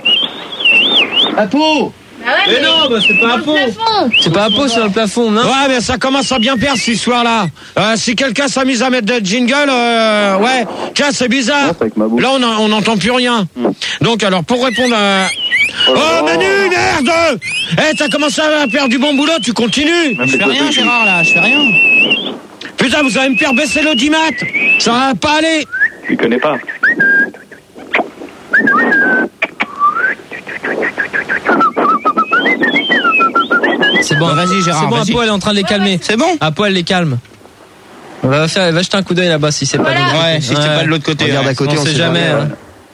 Apo. Mais non, bah c'est pas Apo. C'est pas Apo sur le plafond, non. Ouais, mais ça commence à bien perdre cette histoire-là. Euh, si quelqu'un s'amuse à mettre des jingles, euh, ouais, tiens, c'est bizarre. Ouais, c'est avec ma bouche. Là, on a- on n'entend plus rien. Donc, alors, pour répondre à... Oh, Manu, merde! Eh, t'as commencé à faire du bon boulot, tu continues. Je fais rien, Gérard, là, je fais rien. Putain, vous allez me faire baisser l'audimat. Ça va pas aller. Tu connais pas. C'est bon, Bah, vas-y, Gérard, c'est bon, vas-y. Apo, elle est en train de les calmer. C'est bon? Apo, elle les calme. On va faire, va jeter un coup d'œil là-bas si c'est Voilà. pas de l'autre Ouais, côté. si c'est pas de l'autre côté. Regarde ouais. à côté, on on sait sait jamais. jamais, hein.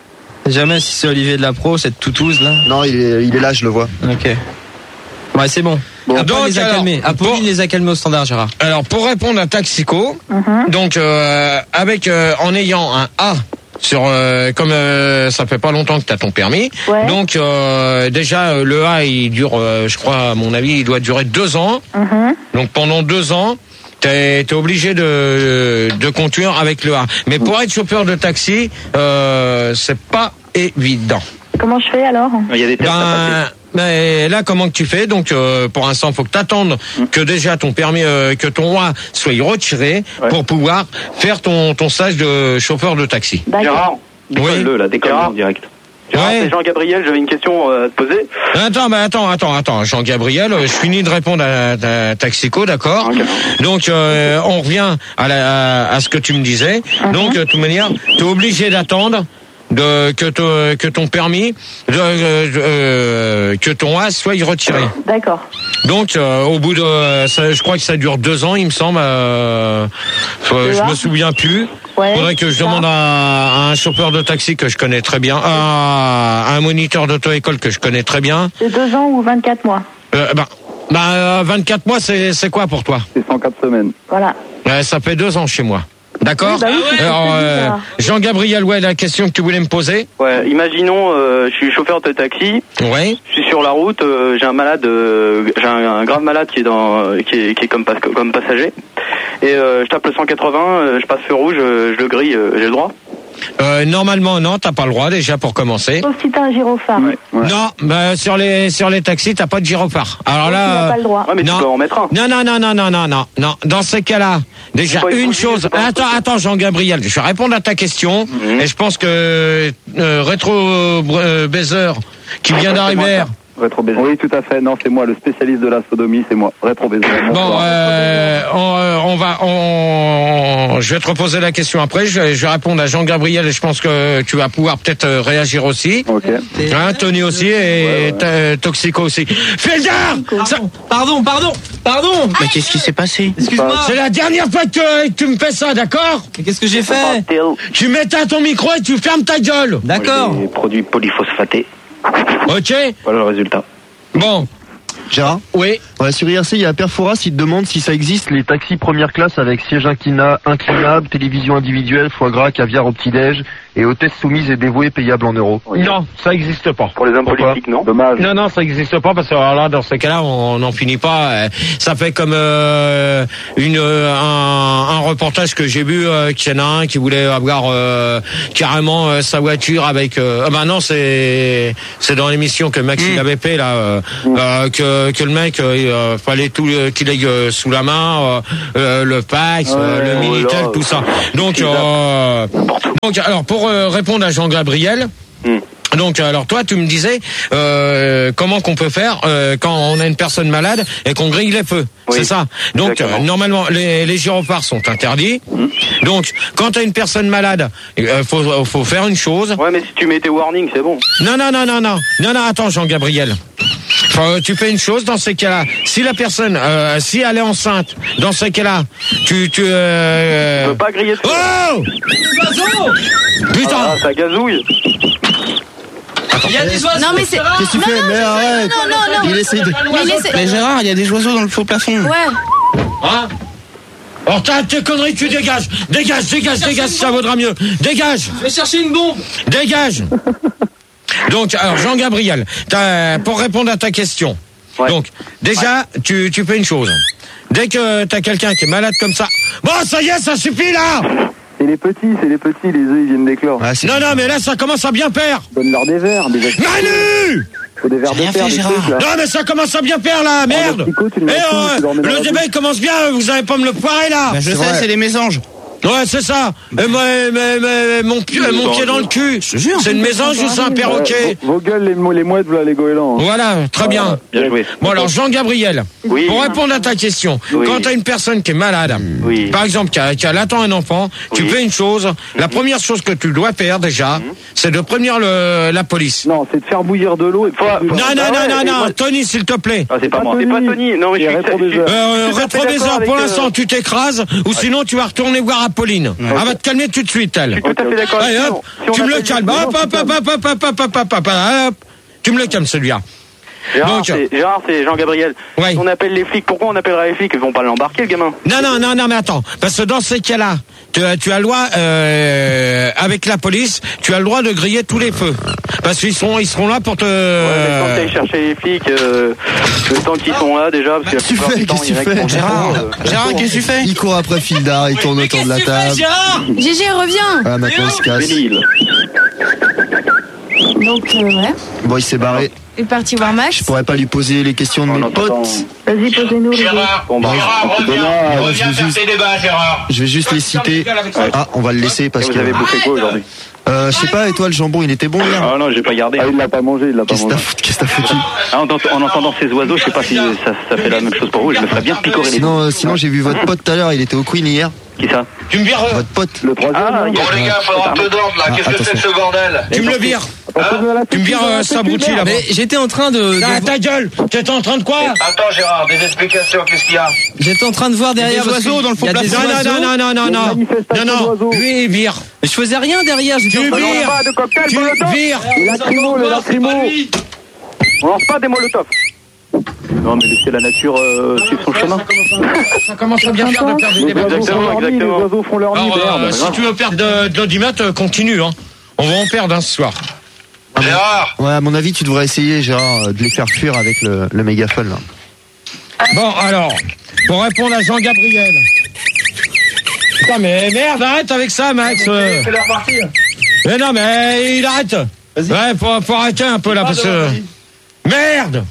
Jamais si c'est Olivier de la Pro, cette toutouse là. Non, il est, il est là, je le vois. Ok. Ouais, c'est bon. Apo donc, les a alors, calmés. Apo bon. il les a calmés au standard, Gérard. Alors, pour répondre à Taxico, Mhm. donc, euh, avec, euh, en ayant un A sur, euh, comme euh, ça fait pas longtemps que t'as ton permis, Ouais. donc euh, déjà euh, le A il dure, euh, je crois à mon avis, il doit durer deux ans. Mhm. Donc pendant deux ans, t'es es obligé de de conduire avec le A. Mais pour être chauffeur de taxi, euh, c'est pas évident. Comment je fais alors? Il y a des tests à passer. Ben, mais là, comment que tu fais? Donc, euh, pour l'instant, faut que t'attendes que déjà ton permis, euh, que ton A soit retiré Ouais. pour pouvoir faire ton ton stage de chauffeur de taxi. D'accord. Gérard, décolle-le là, décolle en direct. Gérard, Ouais. c'est Jean-Gabriel, j'avais une question euh, à te poser. Attends, mais attends, attends, attends, Jean-Gabriel, euh, je finis de répondre à, à Taxico, d'accord? Ok. Donc, euh, on revient à, la, à, à ce que tu me disais. Donc, de toute manière, tu es obligé d'attendre de que, to- que ton permis, de, euh, euh, que ton A soit retiré. D'accord. Donc, euh, au bout de, euh, ça, je crois que ça dure deux ans, il me semble. Euh, euh, je me souviien plus. Ouais. Faudrait que je ça. demande à, à un chauffeur de taxi que je connais très bien, à, à un moniteur d'auto-école que je connais très bien. C'est deux ans ou vingt-quatre mois. Euh, bah, bah, euh, vingt-quatre mois, c'est c'est quoi pour toi? C'est cent quatre semaines. Voilà. Ouais, ça fait deux ans chez moi. D'accord. Oui, bah oui, c'est ce que Alors, je dis, euh, ça. Jean-Gabriel, ouais, la question que tu voulais me poser. Ouais, imaginons, euh, je suis chauffeur de taxi, Ouais. je suis sur la route, euh, j'ai un malade, euh, j'ai un, un grave malade qui est dans, euh, qui est, qui est comme, pas- comme passager, et euh, je tape le cent quatre-vingts, euh, je passe feu rouge, euh, je le grille, euh, j'ai le droit. Euh, normalement, non, t'as pas le droit déjà pour commencer. Sauf si t'as un gyrophare. Ouais. Ouais. Non, bah, sur les sur les taxis, t'as pas de gyrophare. Alors Tu n'as là. pas le droit. Ouais, mais Non. tu peux en mettre un. Non, non, non, non, non, non, non, non. Dans ces cas-là, déjà, C'est pas une une chose. c'est pas un Attends, truc. attends, Jean-Gabriel, je vais répondre à ta question. Mhm. Et je pense que euh, Rétro euh, Baiser, qui vient d'arriver. Rétro baiser. Oui, tout à fait. Non, c'est moi, le spécialiste de la sodomie, c'est moi. Rétro baiser. Bon, Bonsoir. euh, on, euh, on va, on, je vais te reposer la question après. Je vais, je vais répondre à Jean-Gabriel et je pense que tu vas pouvoir peut-être euh, réagir aussi. Ok. Hein, Tony aussi et ta- Toxico aussi. Feldar, ça- Pardon, pardon, pardon. Mais qu'est-ce qui s'est passé? Excuse-moi. c'est la dernière fois que, que tu me fais ça, d'accord? Mais qu'est-ce que j'ai fait? Tu mets à ton micro et tu fermes ta gueule. D'accord. Les produits polyphosphatés, Ok? voilà le résultat. Bon. Gérard? Oui. Ouais, sur I R C, il y a Perforas, il te demande si ça existe les taxis première classe avec siège inclina- inclinable, télévision individuelle, foie gras, caviar au petit-déj et hôtesse soumise et dévouée payable en euros. Non, ça n'existe pas. Pour les hommes Pourquoi politiques, non? Dommage. Non, non, ça n'existe pas parce que alors là, dans ce cas-là, on n'en finit pas. Euh, Ça fait comme euh, une euh, un, un reportage que j'ai vu, euh, qu'il y en a un qui voulait avoir euh, carrément euh, sa voiture avec. Euh, ah bah non, c'est c'est dans l'émission que Max Mmh. il avait fait là, euh, euh, que que le mec euh, euh, fallait tout euh, qu'il ait euh, sous la main euh, euh, le Pax, euh, Ouais, le Minitel, voilà. tout ça. Donc euh, donc alors pour euh, répondre à Jean-Gabriel. Hmm. Donc alors toi tu me disais euh, comment qu'on peut faire euh, quand on a une personne malade et qu'on grille les feux, Oui, c'est ça. Donc exactement. euh, normalement les, les gyrophares sont interdits. Hmm. Donc quand t'as une personne malade, euh, faut faut faire une chose. Ouais, mais si tu mets tes warnings, c'est bon. Non non non non non non non attends Jean-Gabriel. Enfin, tu fais une chose dans ces cas-là. Si la personne, euh, si elle est enceinte, dans ces cas-là, tu tu. Euh... Tu peux pas griller de feu. Oh Putain. Ah, ça gazouille. Il y a des oiseaux. Non, mais c'est. Qu'est-ce que tu fais? Mais arrête! Non, non, non. Il essaye de... Mais laissez- Mais Gérard, il y a des oiseaux dans le faux plafond. Ouais. Hein? Alors t'as tes conneries, tu dégages, dégage, dégage, dégage, ça vaudra mieux. Dégage, Je vais chercher une bombe. dégage. Donc, alors Jean-Gabriel, t'as- pour répondre à ta question. Ouais. Donc, déjà, tu, tu fais une chose. Dès que t'as quelqu'un qui est malade comme ça, bon, ça y est, ça suffit là. C'est les petits, c'est les petits, les œufs ils viennent d'éclore. Ah, c'est- Non, non, mais là, ça commence à bien faire. Donne-leur des verres, des Manu! faut des verres de rien fer, fait, des Gérard. trucs, là. Non, mais ça commence à bien faire là, merde. le tricot, tu le Eh, mets dessus, euh, tu le remets dans le la débat il commence bien, vous allez pas me le foirer là. Bah, je C'est sais, vrai. c'est les mésanges. Ouais, c'est ça. Et moi, mais, mais, mon, pied, mon pied dans le cul. Je te jure. C'est une mésange ou c'est un perroquet? Ouais, vos, vos gueules, les, mo- les mouettes, voilà les goélands. hein. Voilà, très bien. Bien joué. Bon alors Jean-Gabriel, Oui. pour répondre à ta question, Oui. quand tu as une personne qui est malade, Oui. par exemple qui a, qui a l'attend un enfant, tu Oui. fais une chose, la première chose que tu dois faire déjà, c'est de prévenir le, la police. Non, c'est de faire bouillir de l'eau et de Faut- faire du- Non, non, Ah non, ouais, non, et non, moi- Tony s'il te plaît. Ah, c'est pas pas moi, c'est pas Tony. Tony. Non, mais Et je suis, rétroviseur. je suis- Euh, je suis tout à fait rétroviseur, d'accord pour avec, l'instant euh, tu t'écrases, ou sinon tu vas retourner voir Apolline. Elle va te calmer tout de suite elle. Je suis tout à fait d'accord Allez, avec hop, toi. Si on tu me le appelle- calmes, hop, hop, hop, hop, hop, hop, hop, hop, hop, hop, hop, tu me le calmes celui-là. Gérard, Donc, c'est Gérard, c'est Jean-Gabriel. Ouais. Si on appelle les flics, pourquoi on appellera les flics? Ils vont pas l'embarquer, le gamin. Non, non, non, non, mais attends. Parce que dans ces cas-là, tu, as- tu as le droit, euh, avec la police, tu as le droit de griller tous les feux. Parce qu'ils seront, ils seront là pour te... Ouais, mais quand t'ailles chercher les flics, euh, le temps qu'ils sont là déjà, parce que la tu plupart fais, du temps, qu'est-ce il y en a que tu qui sont fais Gérard, euh, Gérard, qu'est-ce que tu fais? Il court après Fildar, il tourne autour de la table. G G, reviens. Ah, maintenant il se casse. Bénil. Donc, euh, ouais. Bon, il s'est barré. Il est parti voir Max. Je pourrais pas lui poser les questions de On mes entend- potes. Vas-y, posez-nous les deux. Bon, bah, on se donne un- je vais juste- débats, Gérard. Je vais juste les citer. Ah, on va le laisser parce Vous que. avez bouffé quoi aujourd'hui? Euh, je sais pas, et toi, le jambon, il était bon hier? Ah non, j'ai pas gardé. Ah, il l'a pas mangé, il l'a pas Qu'est-ce que t'as mangé. foutu? Qu'est-ce que t'as foutu? Ah, en, en entendant ces oiseaux, je sais pas si ça, ça fait la même chose pour vous. Je me ferais bien picorer les Sinon, euh, sinon j'ai vu votre pote tout à l'heure, il était au Queen hier. Qui ça? Tu me vires, euh, Votre pote. Le troisième, Ah, non il y a- les gars, faudra te d'ordre là. Ah, Qu'est-ce que c'est que ce bordel? Tu me le vires. Attention à la Tu me vires, sécu, euh, la Sabruti, sécu, là-bas. Mais j'étais en train de, de- Ah, ta gueule! T'étais en train de quoi? Attends Gérard, des explications, qu'est-ce qu'il y a? j'étais en train de voir derrière des parce oiseaux que dans le fond il y a des Non, non, oiseaux. non, non, non, non, Il y a une non. manifestation Non, non. d'oiseaux. Lui, il vire. Mais je faisais rien derrière. J'étais Tu en train de- vires. Pas de cocktail, Tu molotov. vires. Les lacrymos, les lacrymos. On lance pas des molotovs. Non, mais laissez la nature euh, suivre son chemin. Ça commence à bien faire de perdre des Les débats. oiseaux font leur nid, les exactement. oiseaux font leur nid, Alors, euh, merde. si tu veux perdre de, de l'audimat, euh, continue. Hein. On va en perdre hein, ce soir. Gérard, Ouais, à mon avis, tu devrais essayer, Gérard, euh, de les faire fuir avec le, le mégaphone, là. Bon, alors, pour répondre à Jean-Gabriel. Putain, mais merde, arrête avec ça, Max. euh. c'est leur partie. Mais non, mais il arrête. Ouais, faut, faut arrêter un peu là, parce que... Merde.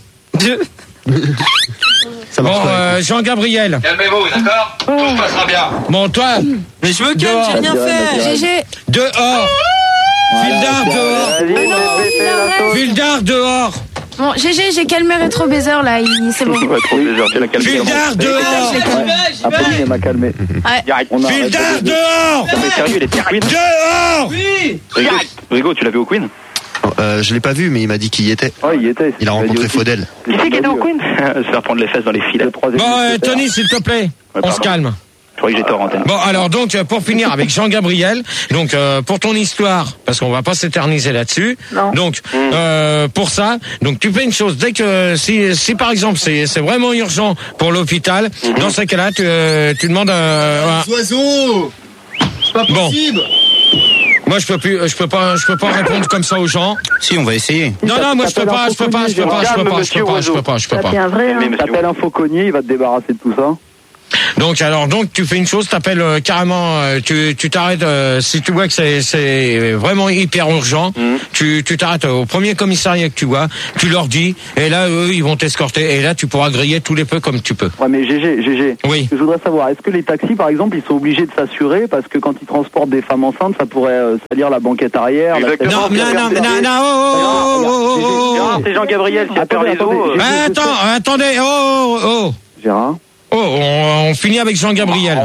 Ça Bon, marche pas. euh, Jean-Gabriel. Calmez-vous, d'accord? Tout se passera bien. Bon, toi, Mais je me calme, Dehors. j'ai rien fait. G G. dehors. Fildar, dehors. Vas-y, Ah non, fais péter la arrête. sauce. Fildar, dehors. Bon, G G, j'ai calmé Rétro Baiser là, il- c'est bon. Ouais, trop plaisir, tu l'as calmé. Fildar, dehors. Je l'ai calmé. Apolline, elle m'a calmé. Ouais. On a Fildar, arrêté de- dehors. Mais sérieux, il était Queen. Dehors. Rigo, Rigo, tu l'as vu au Queen? Euh, je l'ai pas vu, mais il m'a dit qu'il y était. Ouais, il y était. Il a rencontré Faudel. Qui c'est qui était au Queen? Se faire prendre les fesses dans les filets. Le troisième. Bon, euh, Tony, s'il te plaît, Ouais, on se pardon. calme. croyais que j'étais hors antenne. Bon, alors donc pour finir avec Jean-Gabriel, donc euh, pour ton histoire, parce qu'on va pas s'éterniser là-dessus. Non. Donc euh, pour ça, donc tu fais une chose, dès que si si par exemple c'est c'est vraiment urgent pour l'hôpital, mm-hmm. dans ce cas-là tu euh, tu demandes euh, Les oiseaux, c'est pas possible. Bon. Moi je peux plus, je peux pas, je peux pas répondre comme ça aux gens. Si, on va essayer. Non non, moi je peux pas, je peux pas, je peux pas, je peux pas, je peux pas, je peux pas, je peux pas. C'est un vrai. Hein. T'appelles un fauconnier, il va te débarrasser de tout ça. Donc alors donc tu fais une chose, t'appelles euh, carrément, euh, tu tu t'arrêtes euh, si tu vois que c'est c'est vraiment hyper urgent, mmh. tu tu t'arrêtes au premier commissariat que tu vois, tu leur dis et là eux ils vont t'escorter et là tu pourras griller tous les peu comme tu peux. Ouais mais G G G G. Oui. Je voudrais savoir, est-ce que les taxis par exemple ils sont obligés de s'assurer parce que quand ils transportent des femmes enceintes ça pourrait euh, salir la banquette arrière. Exactement. La non non non non non oh oh oh oh. C'est Jean-Gabriel qui a perdu les os. Attends attendez oh oh oh. Gérard. Oh, on, on finit avec Jean-Gabriel.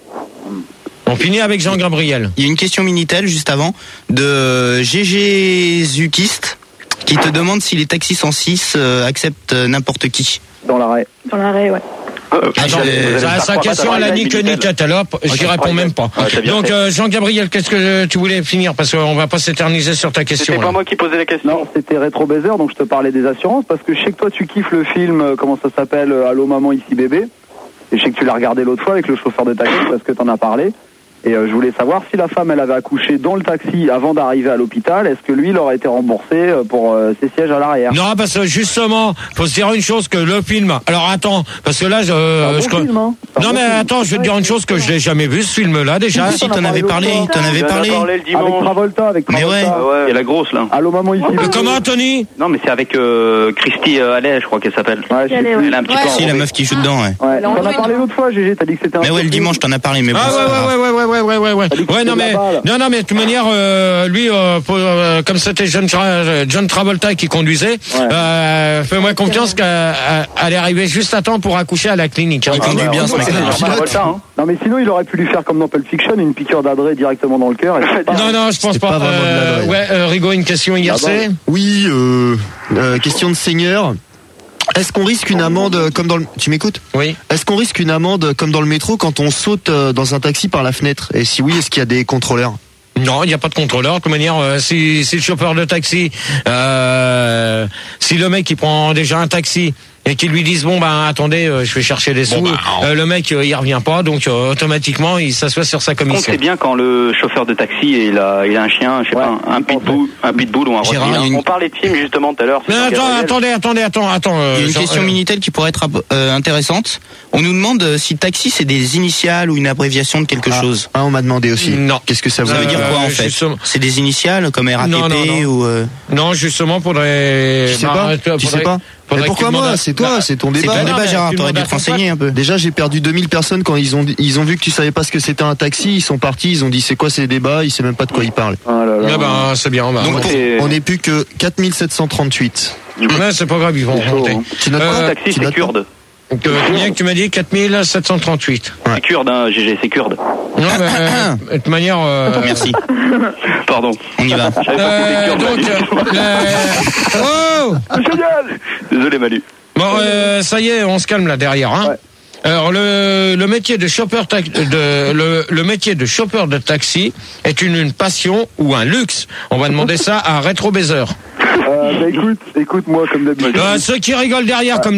On finit avec Jean-Gabriel. Il y a une question Minitel juste avant de G G Zukiste qui te demande si les taxis cent six euh, acceptent n'importe qui. Dans l'arrêt. Dans l'arrêt, ouais. Euh, Attends, sa, sa question elle a ni queue ni tête alors j'y réponds même pas. Donc euh, Jean-Gabriel, qu'est-ce que tu voulais finir parce qu'on va pas s'éterniser sur ta question. C'était pas moi qui posais la question. Non, c'était Rétro Baiser, donc je te parlais des assurances parce que je sais que toi tu kiffes le film, euh, comment ça s'appelle, euh, Allô maman ici bébé. Et je sais que tu l'as regardé l'autre fois avec le chauffeur de taxi parce que t'en as parlé. Et euh, je voulais savoir si la femme elle avait accouché dans le taxi avant d'arriver à l'hôpital, est-ce que lui il aurait été remboursé pour euh, ses sièges à l'arrière? Non, parce que justement, faut se dire une chose que le film. Alors attends, parce que là, je. Euh, je... Bon film, hein. Non mais attends, je vais te dire une chose que je l'ai jamais vu ce film-là déjà. Si, si t'en avais parlé, t'en avais parlé. Avec Travolta, avec Travolta. Mais ouais. ouais. Et la grosse là. Allô maman ici. Mais comment Tony? Non mais c'est avec euh, Christy euh, Allais, je crois qu'elle s'appelle. Ouais, je sais plus. Elle a un petit Ouais. peu. Si, la meuf qui joue dedans, ouais. Ouais, t'en as parlé l'autre fois, G G, t'as dit que c'était un. Mais ouais, le dimanche, t'en as parlé, mais bon. Ah c'est pas grave. ouais ouais ouais ouais ouais ouais ouais ouais. Ouais non mais non non mais de toute manière euh, lui euh, pour, euh, comme c'était John, Tra- John Travolta qui conduisait, Ouais. euh, fais-moi confiance qu'elle est arrivée juste à temps pour accoucher à la clinique. Hein. Il conduit bien ce mec-là. Travolta, hein. Non mais sinon il aurait pu lui faire comme dans Pulp Fiction, une piqûre d'adresse directement dans le cœur. Et c'est pas- Non non je pense C'était pas. pas vraiment de Euh, l'adresse. ouais euh, Rigaud, une question I R C. Oui, euh, euh, question de seigneur. Est-ce qu'on risque une amende comme dans le... Tu m'écoutes? Oui. Est-ce qu'on risque une amende comme dans le métro quand on saute euh, dans un taxi par la fenêtre? Et si oui, est-ce qu'il y a des contrôleurs? Non, il n'y a pas de contrôleur. De toute manière, euh, si, si le chauffeur de taxi, euh, si le mec il prend déjà un taxi et qu'ils lui disent bon ben attendez, euh, je vais chercher des sous, Bon, bah, euh, le mec euh, il revient pas, donc euh, automatiquement il s'assoit sur sa Par contre, commission. c'est bien quand le chauffeur de taxi il a, il a un chien, je sais Ouais. pas, un pitbull, un pitbull ou un Gérard, rottweiler. il y a une- On parlait de film justement tout à l'heure. c'est Mais attends, Jean-Gabriel. attendez, attendez, attends, attends. euh, Il y a une genre, question euh, Minitel qui pourrait être euh, intéressante. On nous demande euh, si taxi c'est des initiales ou une abréviation de quelque Ah, chose. ah, on m'a demandé aussi. Non. Qu'est-ce que ça veut Ça veut dire? dire quoi en Euh, fait? justement- C'est des initiales comme R A T P Non, non, non. ou euh, Non, justement, faudrait. Tu sais bah, pas? faudrait- Tu sais pas? faudrait Mais que pourquoi tu demandes moi? à- C'est toi, bah, c'est ton c'est débat. ton non, débat, mais Gérard. tu T'aurais dû demandes te à ton renseigner un peu. Déjà, j'ai perdu deux mille personnes quand ils ont ils ont vu que tu savais pas ce que c'était un taxi. Ils sont partis, ils ont dit c'est quoi ces débats? Ils savent même pas de quoi ils parlent. Ah là là. Ah ben, c'est bien. Bah, Donc, ouais. c'est- on n'est plus que quatre mille sept cent trente-huit. Ouais, c'est pas grave, ils vont C'est chaud, remonter. hein. Tu notes Euh, pas? Taxi, Tu c'est notes pas kurde. Donc, euh, combien que tu m'as dit? quatre mille sept cent trente-huit. C'est kurde, hein, G G, c'est kurde. Non, mais, euh, de toute manière. Euh, Merci. Pardon. On y va. Je savais pas que Euh, c'était donc, kurde. euh, oh Génial. Désolé Manu. bon, euh, ça y est, on se calme là derrière. Hein. Ouais. Alors le, le métier de chauffeur tac- de le, le métier de chauffeur de taxi est une, une passion ou un luxe. On va demander ça à Rétro Baiser. Euh, bah écoute, écoute moi comme d'habitude. Euh, ceux qui rigolent derrière comme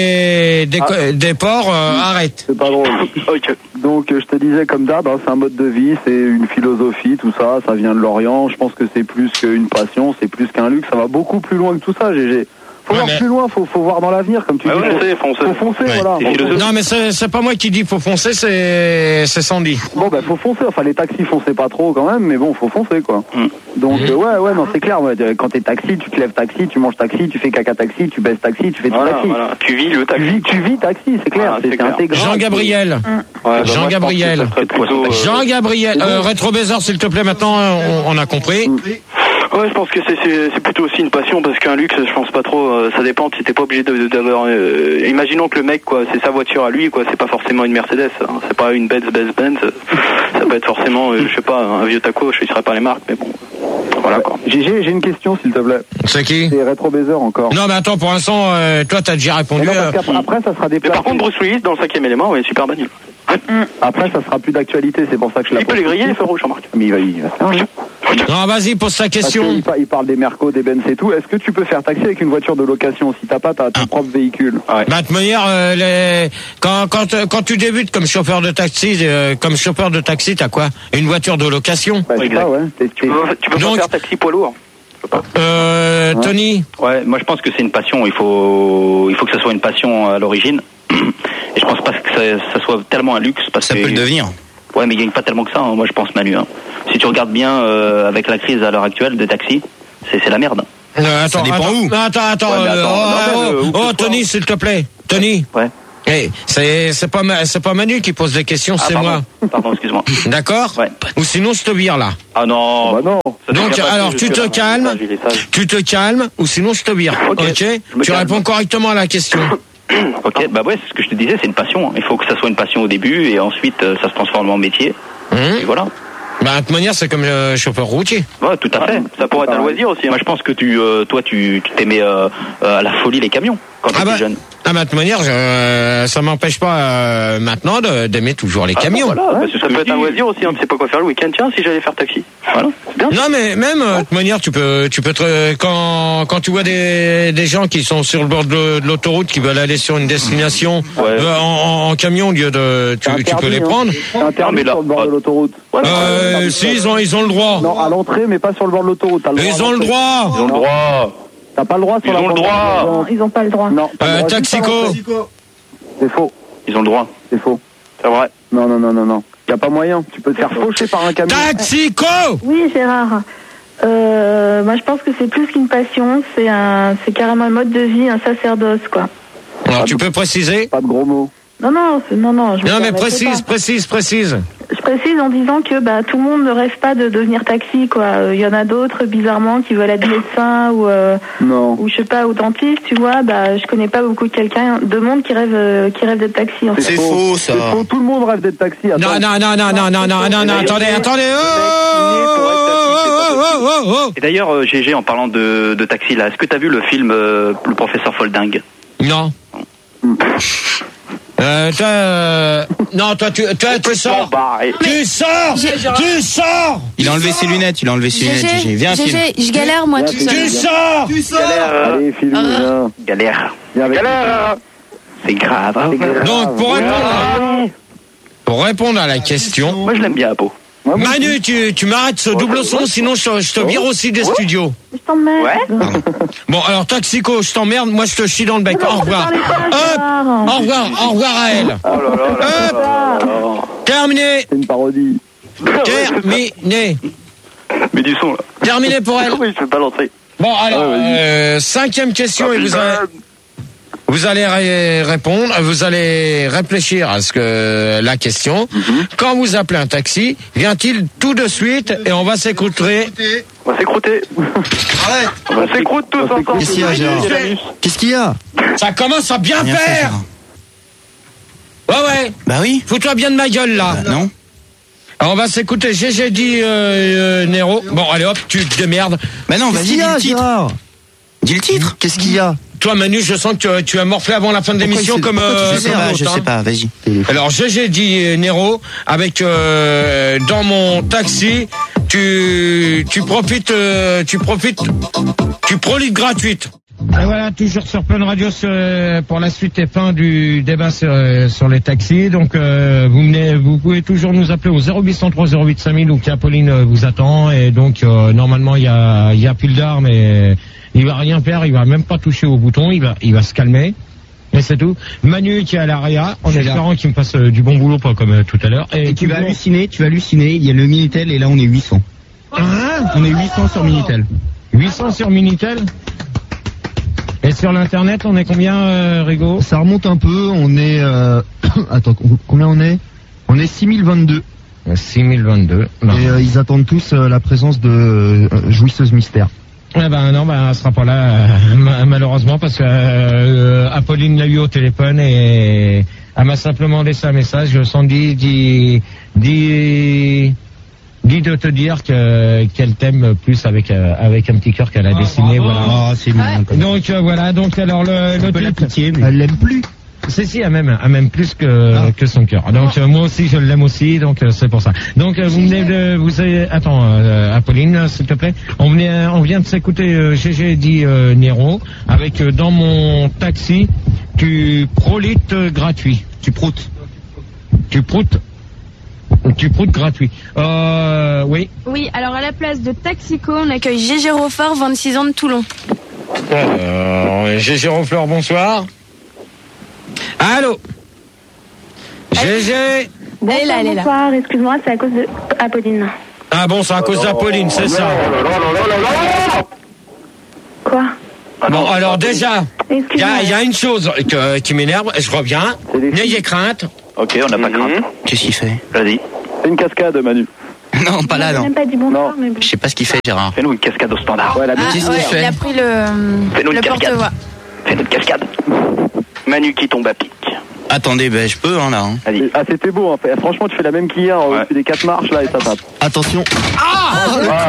des des, co- des porcs, euh, arrête. C'est pas drôle. Ok. Donc euh, je te disais comme d'hab, hein, c'est un mode de vie, c'est une philosophie, tout ça, ça vient de l'Orient. Je pense que c'est plus qu'une passion, c'est plus qu'un luxe. Ça va beaucoup plus loin que tout ça, G G. Faut Ouais, voir mais- plus loin, faut, faut voir dans l'avenir, comme tu Ouais, dis. ouais, faut, c'est foncer. faut foncer, Ouais, voilà. c'est Faut philosophique. foncer. Non mais c'est c'est pas moi qui dis faut foncer, c'est c'est Sandy. Bon bah faut foncer, enfin les taxis fonçaient pas trop quand même, mais bon faut foncer quoi. Mm. Donc Mm. euh, ouais ouais non c'est clair, ouais, euh, quand t'es taxi, tu te lèves taxi, tu manges taxi, tu fais caca taxi, tu baisses taxi, tu fais tout Voilà, taxi. voilà. Tu vis le Tu taxi. vis, tu vis taxi, c'est clair, Voilà, c'est c'est c'est clair. intégrant. Jean-Gabriel. Ouais, bah, moi, je pense Jean-Gabriel. que ça serait plutôt, euh, Jean-Gabriel. Euh, Rétro Baiser, s'il te plaît, maintenant on, on a compris. Ouais, je pense que c'est c'est c'est plutôt aussi une passion parce qu'un luxe, je pense pas trop. euh, ça dépend. Si t'es pas obligé de- de- d'avoir. Euh, imaginons que le mec, quoi, c'est sa voiture à lui, quoi. C'est pas forcément une Mercedes. Hein, c'est pas une Benz, Benz, Benz. Ça peut être forcément, euh, je sais pas, un vieux taco. Je ne saurais pas les marques, mais bon. Voilà quoi. G G, j'ai une question s'il te plaît. C'est qui? C'est Rétro Baiser encore. Non mais attends, pour l'instant, euh, toi t'as déjà Mais répondu. non, parce euh, qu'après après, ça sera Mais déplacé. par contre, Bruce Willis dans le cinquième élément, ouais, super bagnole. Après, ça sera plus d'actualité, c'est pour ça que je la Il peut les griller, les feux rouges, Jean-Marc. Mais il va, il va faire rien. Non, vas-y, pose ta question. Il, il parle des Mercos, des Benz et tout. Est-ce que tu peux faire taxi avec une voiture de location si t'as pas t'as ton propre véhicule? Bah, de toute manière, euh, les... quand, quand, euh, quand tu débutes comme chauffeur de taxi, euh, comme chauffeur de taxi, t'as quoi? Une voiture de location? Bah, Exact. ça, ouais. T'es- Tu peux, tu peux Donc- pas faire taxi poids lourd. Euh, Tony? Ouais, moi je pense que c'est une passion. Il faut, il faut que ça soit une passion à l'origine. Et je pense pas que ça, ça soit tellement un luxe parce Ça que peut le devenir. Ouais, mais il gagne pas tellement que ça. Hein, moi je pense, Manu. Hein. Si tu regardes bien euh, avec la crise à l'heure actuelle de taxi, c'est c'est la merde. Euh, attends, Ça dépend attends, où. attends, attends, Ouais, mais euh, attends, oh, non, mais, oh, euh, où que oh, ce Tony, soit. s'il te plaît. Tony. Ouais. Hey, c'est, c'est pas, ma- c'est pas Manu qui pose des questions, Ah, c'est pardon. moi. Pardon, excuse-moi. D'accord? Ouais. Ou sinon, je te vire, là. Ah non. Bah non. Ça s'est Donc, bien passé, alors, je tu suis te là. calmes. Il est sage. Tu te calmes, ou sinon, je te vire. Ok, Ok? je me Tu calme. réponds correctement à la question. Ok, bah ouais, c'est ce que je te disais, c'est une passion. hein. Il faut que ça soit une passion au début et ensuite euh, ça se transforme en métier. Hum. Et voilà. Bah, de toute manière, c'est comme le chauffeur routier. Ouais, tout à fait. Ça pourrait être un loisir aussi. Moi, Hein. je pense que tu, euh, toi, tu, tu t'aimais euh, euh, à la folie les camions quand Ah tu bah, étais jeune. ah bah, de toute manière, je, ça m'empêche pas euh, maintenant de, d'aimer toujours les camions. Ah, voilà, bah, c'est ce Ça que peut je être un dis. loisir aussi. On ne sait pas quoi faire le week-end. Tiens, si j'allais faire taxi. Voilà. C'est bien. Non mais même euh, de toute manière tu peux tu peux te, quand quand tu vois des des gens qui sont sur le bord de, de l'autoroute qui veulent aller sur une destination Ouais. euh, en, en camion au lieu de tu, C'est tu peux interdit, les hein. prendre. C'est interdit mais là- sur le bord de l'autoroute. Euh, si ils ont ils ont le droit. Non, à l'entrée, mais pas sur le bord de l'autoroute. T'as le droit Ils à ont le l'entrée. droit. Ils ont le droit. T'as pas le droit sur Ils la ont le bande droit. passagère. Non, ils n'ont pas le droit. Non. t'as le Euh, droit juste à Taxico. l'entrée. C'est faux. Ils ont le droit. C'est faux. C'est vrai. Non, non, non, non, non. Y a pas moyen. Tu peux te faire faucher par un camion. Taxico. Oui, Gérard. Euh, moi, je pense que c'est plus qu'une passion. C'est un, c'est carrément un mode de vie, un sacerdoce, quoi. Alors tu peux préciser. Pas de gros mots. Non, non, c'est- non, non. Je me Non mais permettrai précise pas. précise précise. Je précise en disant que bah, tout le monde ne rêve pas de devenir taxi, quoi. Il y en a d'autres, bizarrement, qui veulent être médecin ou, euh, Non. ou je sais pas, ou dentiste, tu vois. Bah, je connais pas beaucoup de quelqu'un, de monde qui rêve, euh, qui rêve d'être taxi. En fait. C'est faux, ça. C'est faux. Tout le monde rêve d'être taxi. Attends. Non non non non non non non non non attendez attendez. Oh, oh, oh, oh, oh, oh. Et d'ailleurs, euh, G G, en parlant de, de taxi, là, est-ce que t'as vu le film euh, Le Professeur Folding? Non. Euh, toi, euh, non, toi, tu, toi, tu sors. Barré. Tu sors. Tu sors. Il a enlevé ses lunettes, il a enlevé ses lunettes, G G. Viens, G file. G, je galère moi tout seul. Tu sors. Galère. Allez, file, viens. Galère. Viens avec Galère. C'est grave. hein. Donc, pour répondre, pour répondre à la question, Moi, je l'aime bien, Apo. moi, moi, Manu, tu, tu m'arrêtes ce double son, sinon je, te- je te vire aussi des studios. Je t'emmerde. Bon, alors, Taxico, je t'emmerde, moi je te chie dans le bec. Au revoir. Parlez pas, Hop. Gérard. Au revoir, au revoir à elle. Oh là là là là là là là. Terminé. c'est une parodie. Terminé. Mais du son là. Terminé pour elle. Oui, je peux pas l'entrer. Bon, alors, euh, cinquième question et vous allez, vous allez ré- répondre, vous allez réfléchir à ce que la question. Quand vous appelez un taxi, vient-il tout de suite et on va s'écouter. On va s'écrouter. Arrête. On s'écroute tous ensemble. Qu'est-ce qu'il y a, Gérard Qu'est-ce qu'il y a? Ça commence à bien Rien faire. Ouais, ouais. Bah oui. Fous-toi bien de ma gueule là. Bah non. Alors, on va s'écouter G G dit euh, euh, Nero. Bon, allez hop, tu te démerdes. Bah non, Qu'est-ce vas-y, qu'il dis y a, le titre. Gérard? Dis le titre. Qu'est-ce qu'il y a? Toi, Manu, je sens que tu, tu as morflé avant la fin de Pourquoi l'émission il s'est- comme. pourquoi tu euh, Je sais comme pas, l'autre, je hein. sais pas, vas-y. Alors, G G dit euh, Nero, avec euh, dans mon taxi, tu tu profites, euh, tu profites, tu prolites gratuite. Et voilà, toujours sur Fun Radio sur- pour la suite et fin du débat sur, euh, sur les taxis. Donc, euh, vous venez, vous pouvez toujours nous appeler au zéro huit cent trois zéro huit cinq mille où Apolline euh, vous attend. Et donc, euh, normalement, il y a, il y a Pildar, mais il va rien faire, il va même pas toucher au bouton, il va, il va se calmer. Et c'est tout. Manu qui est à l'Aria, en espérant qu'il me fasse euh, du bon boulot, pas comme euh, tout à l'heure. Et tu vas toujours- halluciner, tu vas halluciner, il y a le Minitel et là on est huit cents. Hein On est huit cents sur Minitel. huit cents sur Minitel. Et sur l'internet, on est combien, euh, Rigo? Ça remonte un peu, on est... Euh... Attends, combien on est? On est six mille vingt-deux. six mille vingt-deux. Non. Et euh, ils attendent tous euh, la présence de euh, Jouisseuse Mystère. Eh ben non, ben elle sera pas là euh, ma- malheureusement parce que euh, Apolline l'a eu au téléphone et elle m'a simplement laissé un message. Sandy dit dit dit de te dire que qu'elle t'aime plus avec euh, avec un petit cœur qu'elle a dessiné. Voilà. Ah, c'est mignon. Donc euh, voilà. Donc alors le, le Un peu la titre. pitié, mais... Elle l'aime plus. C'est si, à même, à même plus que, ah. que son cœur. Donc euh, moi aussi je l'aime aussi, donc euh, c'est pour ça. Donc euh, vous venez de, vous avez, attends, euh, Apolline, s'il te plaît. On venait, on vient de s'écouter euh, G G dit euh, Nero avec euh, dans mon taxi tu prolites euh, gratuit. Tu proutes. Tu proutes. Tu proutes gratuit. Euh, oui. Oui, alors à la place de Taxico, on accueille Gégé Roffort, vingt-six ans de Toulon. Euh, Gégé Roffort, bonsoir. Allô Gégé. Bonsoir, elle est là, elle est là. Bonsoir, excuse-moi, c'est à cause de Apolline. Ah bon, c'est à cause d'Apolline, c'est ça. Quoi? Bon, alors déjà, il y, y a une chose que, qui m'énerve, je reviens, n'ayez crainte. Ok, on n'a pas crainte. Qu'est-ce qu'il fait? Vas-y. C'est une cascade, Manu. Non, pas là, non. Même pas dit bonsoir, mais bon. Je sais pas ce qu'il fait, Gérard. Fais-nous une cascade au standard. Ouais, la ah, qu'est-ce ouais, qu'il fait? il a pris le, le porte-voix. Fais-nous une cascade. Manu qui tombe à pic. Attendez, ben je peux, hein, là. Hein. Allez. Ah, c'était beau, en fait. Franchement, tu fais la même qu'hier, ouais. Tu fais des quatre marches, là, et ça tape. Attention. Ah, ah,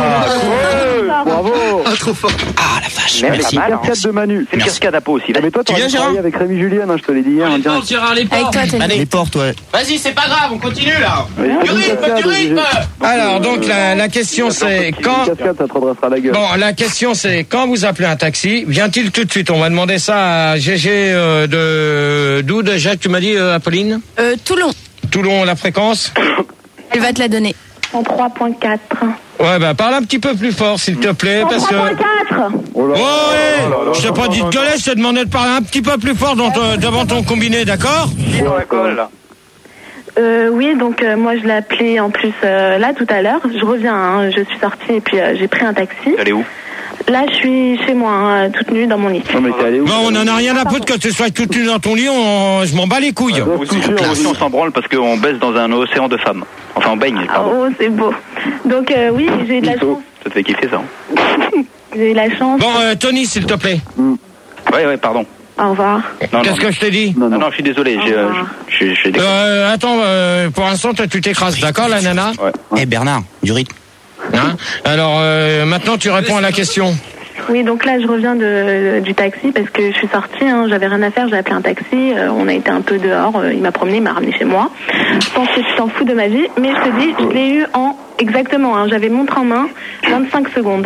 ouais, bravo. Ah, trop fort. Ah, la vache. Mais merci. Mal, cascade hein. de Manu. C'est une cascade à peau aussi. Ah, mais toi, tu viens, Gérard? Avec Rémi Julien, hein, je te l'ai dit hier. Les portes, Gérard, les portes. Avec toi, Allez, les portes, ouais. Vas-y, c'est pas grave, on continue, là. Du rythme, du rythme. Alors, donc, la, la question, c'est quand... Cascade, ça te redressera la gueule. Bon, la question, c'est quand vous appelez un taxi, vient-il tout de suite? On va demander ça à G G euh, de... D'où déjà, tu m'as dit, euh, Apolline? Euh, Toulon. Toulon, la fréquence? Elle va te la donner. En trois point quatre. Ouais, bah parle un petit peu plus fort, s'il te plaît, parce que... trois point quatre. Oh là, oh, ouais, je t'ai pas dit de gueuler, je t'ai demandé de parler un petit peu plus fort dans ton, devant ton combiné, d'accord? Qui dans la colle, là? Euh, oui, donc euh, moi je l'ai appelé en plus euh, là tout à l'heure. Je reviens, hein, je suis sortie et puis euh, j'ai pris un taxi. Elle est où? Là, je suis chez moi, hein, toute nue dans mon lit. Non, mais t'es allé où? Non, on en a rien à foutre que tu sois toute nue dans ton lit, on... je m'en bats les couilles. Ah, aussi, aussi, on s'en branle parce qu'on baisse dans un océan de femmes. Enfin, on baigne, pardon. Oh, c'est beau. Donc, euh, oui, j'ai eu de la chance. Ça te fait kiffer, ça, hein? J'ai eu la chance. Bon, euh, Tony, s'il te plaît. Mm. Ouais, ouais, pardon. Au revoir. Qu'est-ce que je t'ai dit? Non, non, non, je suis désolé, j'ai, euh, je, je, je déconne. Euh, attends, euh, pour l'instant, toi, tu t'écrases, d'accord, la nana? Ouais. Eh, hey, Bernard, du rythme. Hein? Alors, euh, maintenant, tu réponds à la question. Oui, donc là, je reviens de, du taxi parce que je suis sortie, hein, j'avais rien à faire, j'ai appelé un taxi, euh, on a été un peu dehors, euh, il m'a promené, il m'a ramené chez moi. Je pense que tu t'en fous de ma vie, mais je te dis, je l'ai eu en, exactement, hein, j'avais montre en main, vingt-cinq secondes.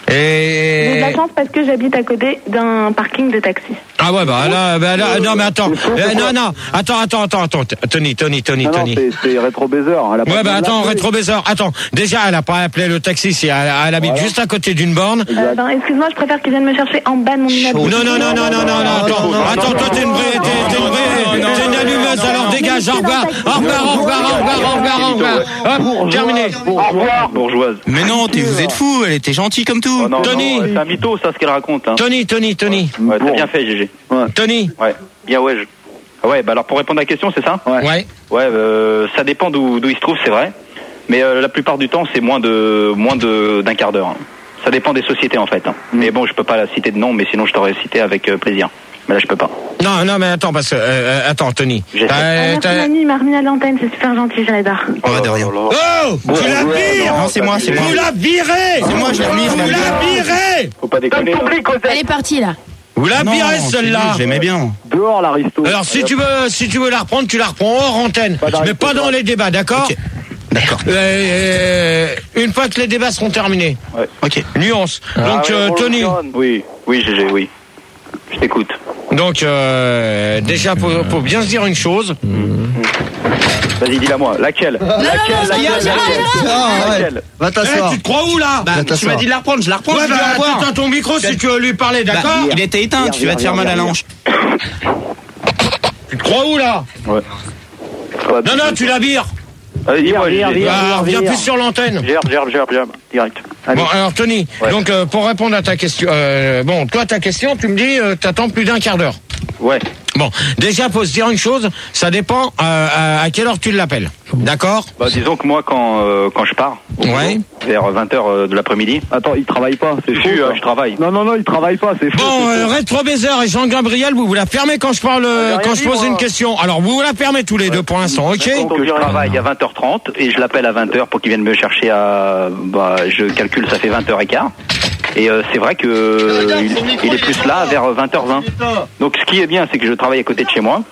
Et... J'ai de la chance parce que j'habite à côté d'un parking de taxi. Ah ouais, bah là, bah là non mais attends, euh, non, non, attends, attends, attends, attends, Tony, Tony, Tony, non, Tony. Non, c'est rétro-baiser. Ouais, bah attends, rétro-baiser, attends, déjà, elle a pas appelé le taxi, si elle, elle habite voilà. juste à côté d'une borne. Euh, ben, excuse-moi, je préfère qu'ils viennent me chercher en bas de mon immeuble. Non, non, non, non, non, non, non, attends, attends, toi t'es une vraie, t'es une vraie, t'es une allumeuse, alors dégage, au revoir, au revoir, au revoir, au revoir, au revoir, au revoir, hop, terminé. Au revoir, bourgeoise. Mais non, vous êtes fous, elle était gentille comme tout. Tony. C'est un mytho, ça, ce qu'elle raconte. Hein. Tony, Tony, Tony. Ouais, t'as bien fait, G G. Ouais. Tony. Ouais. Bien, ouais. Je... Ah ouais, bah alors pour répondre à la question, c'est ça? Ouais. Ouais. Ouais, euh, ça dépend d'où d'où il se trouve, c'est vrai. Mais euh, la plupart du temps, c'est moins de moins de d'un quart d'heure. Ça dépend des sociétés en fait. Hein. Mm. Mais bon, je peux pas la citer de nom, mais sinon je t'aurais cité avec euh, plaisir. Mais là, je peux pas. Non, non, mais attends, parce que euh, attends, Tony. Euh, merci Manu, il m'a remis à l'antenne, c'est super gentil, j'adore. Oh, de rien. Oh, bon, tu la vires. Non, c'est moi, c'est moi. Vous la virez. C'est moi, je la vire. Vous la virez. Faut pas déconner. Elle est partie là. Vous la non, virez celle-là. J'aimais bien. Dehors, l'aristo. Alors si tu veux, si tu veux la reprendre, tu la reprends hors antenne, mais pas dans les débats, d'accord? Okay. D'accord. Euh, euh, une fois que les débats seront terminés. Ouais. Ok. Nuance. Ah, Donc oui, euh, Tony. Oui, oui, G G, oui. Je t'écoute. Donc euh, déjà pour, pour bien se dire une chose. Vas-y, dis-la moi. Laquelle? Non, laquelle, laquelle, non, laquelle, Gérard, laquelle, Gérard, laquelle ouais. Va t'asseoir. Eh, tu te crois où là? Bah, tu m'as dit de la reprendre, je la reprends. Ouais, je bah, vais voir. attends ton micro si tu veux lui parler, d'accord? Bah, il était éteint, tu vas te faire mal à la hanche. Tu te crois où là? Ouais. Non, non, tu la vires. Vas-y, moi, Vire, G G. vire, Bah, viens plus sur l'antenne. Gère, gère, gère, gère, direct. Bon, alors Tony, Ouais. donc euh, pour répondre à ta question, euh, bon, toi ta question, tu me dis, euh, t'attends plus d'un quart d'heure. Ouais. Bon, déjà, faut se dire une chose, ça dépend euh, à, à quelle heure tu l'appelles, d'accord? Bah, disons que moi, quand, euh, quand je pars, au boulot, Ouais. vers vingt heures de l'après-midi. Attends, il travaille pas, c'est Si, faux. euh, ça. je travaille. Non, non, non, il travaille pas, c'est faux. Bon, c'est euh, faux. Rétro Baiser et Jean-Gabriel, vous vous la fermez quand je parle, euh, j'ai quand rien je dit, pose moi. une question. Alors, vous vous la fermez tous les deux pour l'instant, ok? Donc je travaille à vingt heures trente et je l'appelle à vingt heures pour qu'il vienne me chercher à... Bah, je calcule, ça fait vingt heures quinze. Et euh, c'est vrai que euh, il, il est plus là vers vingt heures vingt. Donc ce qui est bien, c'est que je travaille à côté de chez moi.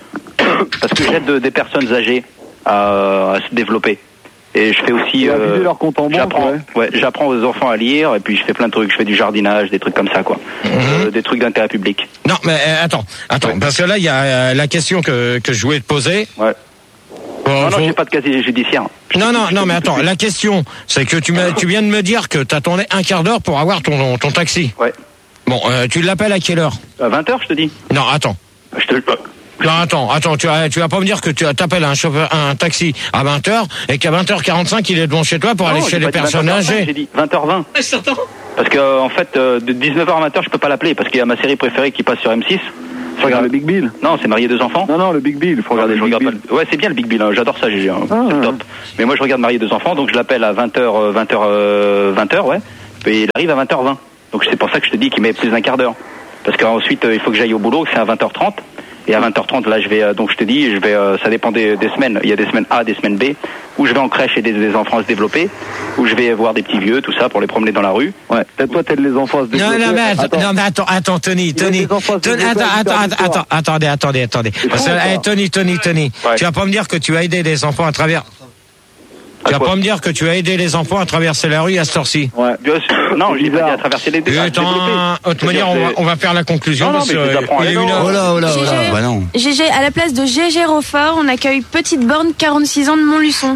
parce que j'aide des personnes âgées à, à se développer. Et je fais aussi, à vider leur compte en banque, j'apprends, ouais. ouais, j'apprends aux enfants à lire, et puis je fais plein de trucs, je fais du jardinage, des trucs comme ça, quoi, euh, des trucs d'intérêt public. Non, mais euh, attends, attends, parce que là, il y a euh, la question que que je voulais te poser. Ouais. Bon, non, non, faut- j'ai pas de casier judiciaire. Non, non, non, mais attends, la question, c'est que tu, m'as- tu viens de me dire que t'attendais un quart d'heure pour avoir ton, ton taxi. Ouais. Bon, euh, tu l'appelles à quelle heure? À vingt heures, je te dis. Non, attends. Je te le... Non, attends, attends, tu vas, tu vas pas me dire que tu t'appelles un chauffeur, un taxi à vingt heures et qu'à vingt heures quarante-cinq, il est devant chez toi pour Non, aller j'ai chez pas les dit personnes vingt heures vingt, âgées. J'ai dit vingt heures vingt. Parce que, euh, en fait, euh, de dix-neuf heures à vingt heures, je peux pas l'appeler, parce qu'il y a ma série préférée qui passe sur M six. Faut regarder le Big Bill. Non, c'est Marié deux enfants. Non, non, le Big Bill, il faut regarder je le Big regarde Bill. pas le- Ouais, c'est bien le Big Bill, hein, j'adore ça, G G. Hein. Ah, c'est ouais. top. Mais moi, je regarde Marié deux enfants, donc je l'appelle à vingt heures, euh, vingt heures, euh, vingt heures, ouais. Et il arrive à vingt heures vingt. Donc c'est pour ça que je te dis qu'il met plus d'un quart d'heure. Parce qu'ensuite, euh, il faut que j'aille au boulot, c'est à vingt heures trente. Et à vingt heures trente, là, je vais, euh, donc je te dis, je vais, euh, ça dépend des, des semaines. Il y a des semaines A, des semaines B, où je vais en crèche aider des enfants à se développer, où je vais voir des petits vieux, tout ça, pour les promener dans la rue. Ouais, peut-être toi, t'aides les enfants à se Non, développer. non, mais attends, Attends. non, mais attends, attends, Tony, Il aide Tony, les enfants à se Tony, développer attends, à attends, l'histoire. attends, attends, attendez, attendez, attendez. Parce que, fou, eh, ça. Tony, Tony, Tony, Ouais. tu vas pas me dire que tu as aidé des enfants à travers. Tu vas quoi pas me dire que tu as aidé les enfants à traverser la rue à cette heure-ci. Ouais. Bien sûr. Non, je l'ai pas dit à traverser les deux. à se Putain, développer. de toute manière, on va, on va faire la conclusion Non, non, parce mais je les que apprends à il est vélo. une heure. Oh là, oh là, oh là. G G, Bah non. G G, à la place de G G Roffort, on accueille Petite Borne, quarante-six ans de Montluçon.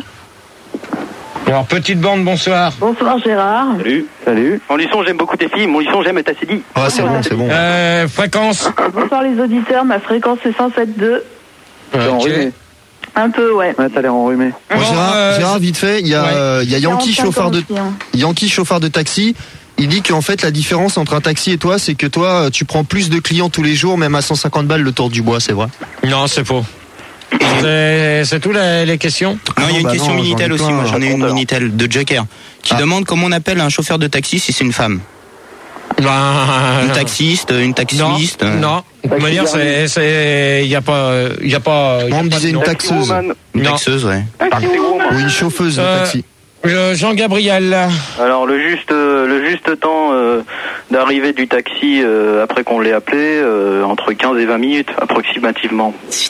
Alors, petite bande, bonsoir. Bonsoir Gérard. Salut. Salut. Mon lisson, j'aime beaucoup tes filles. Mon lisson, j'aime ta C D. Ah, c'est bon, c'est bon. Euh, fréquence. Bonsoir les auditeurs, ma fréquence est cent sept virgule deux. T'es Ok. enrhumé. Un peu, ouais. Ouais, t'as l'air enrhumé. Bon, Gérard, euh, Gérard, vite fait, il y a, ouais. euh, il y a Yankee, quarante-cinq chauffeur ans de, aussi, hein. Yankee, chauffeur de taxi. Il dit qu'en fait, la différence entre un taxi et toi, c'est que toi, tu prends plus de clients tous les jours, même à cent cinquante balles le tour du bois, c'est vrai? Non, c'est faux. C'est c'est tout les, les questions. Non, il y a non, une bah question non, j'en ai Minitel aussi. plein, Moi, j'en ai une raconteur. Minitel de Joker qui Ah. demande comment on appelle un chauffeur de taxi si c'est une femme. Ben, Une taxiste, une non, taxiste. euh, non. De toute manière, c'est, c'est, il y a pas, il y a pas. il y a Moi, on me pas disait de une nom. taxeuse. Une Non. taxeuse, ouais. Ou une chauffeuse de Euh, taxi. Euh, Jean-Gabriel. Alors le juste euh, le juste temps euh, d'arrivée du taxi euh, après qu'on l'ait appelé, euh, entre quinze et vingt minutes approximativement.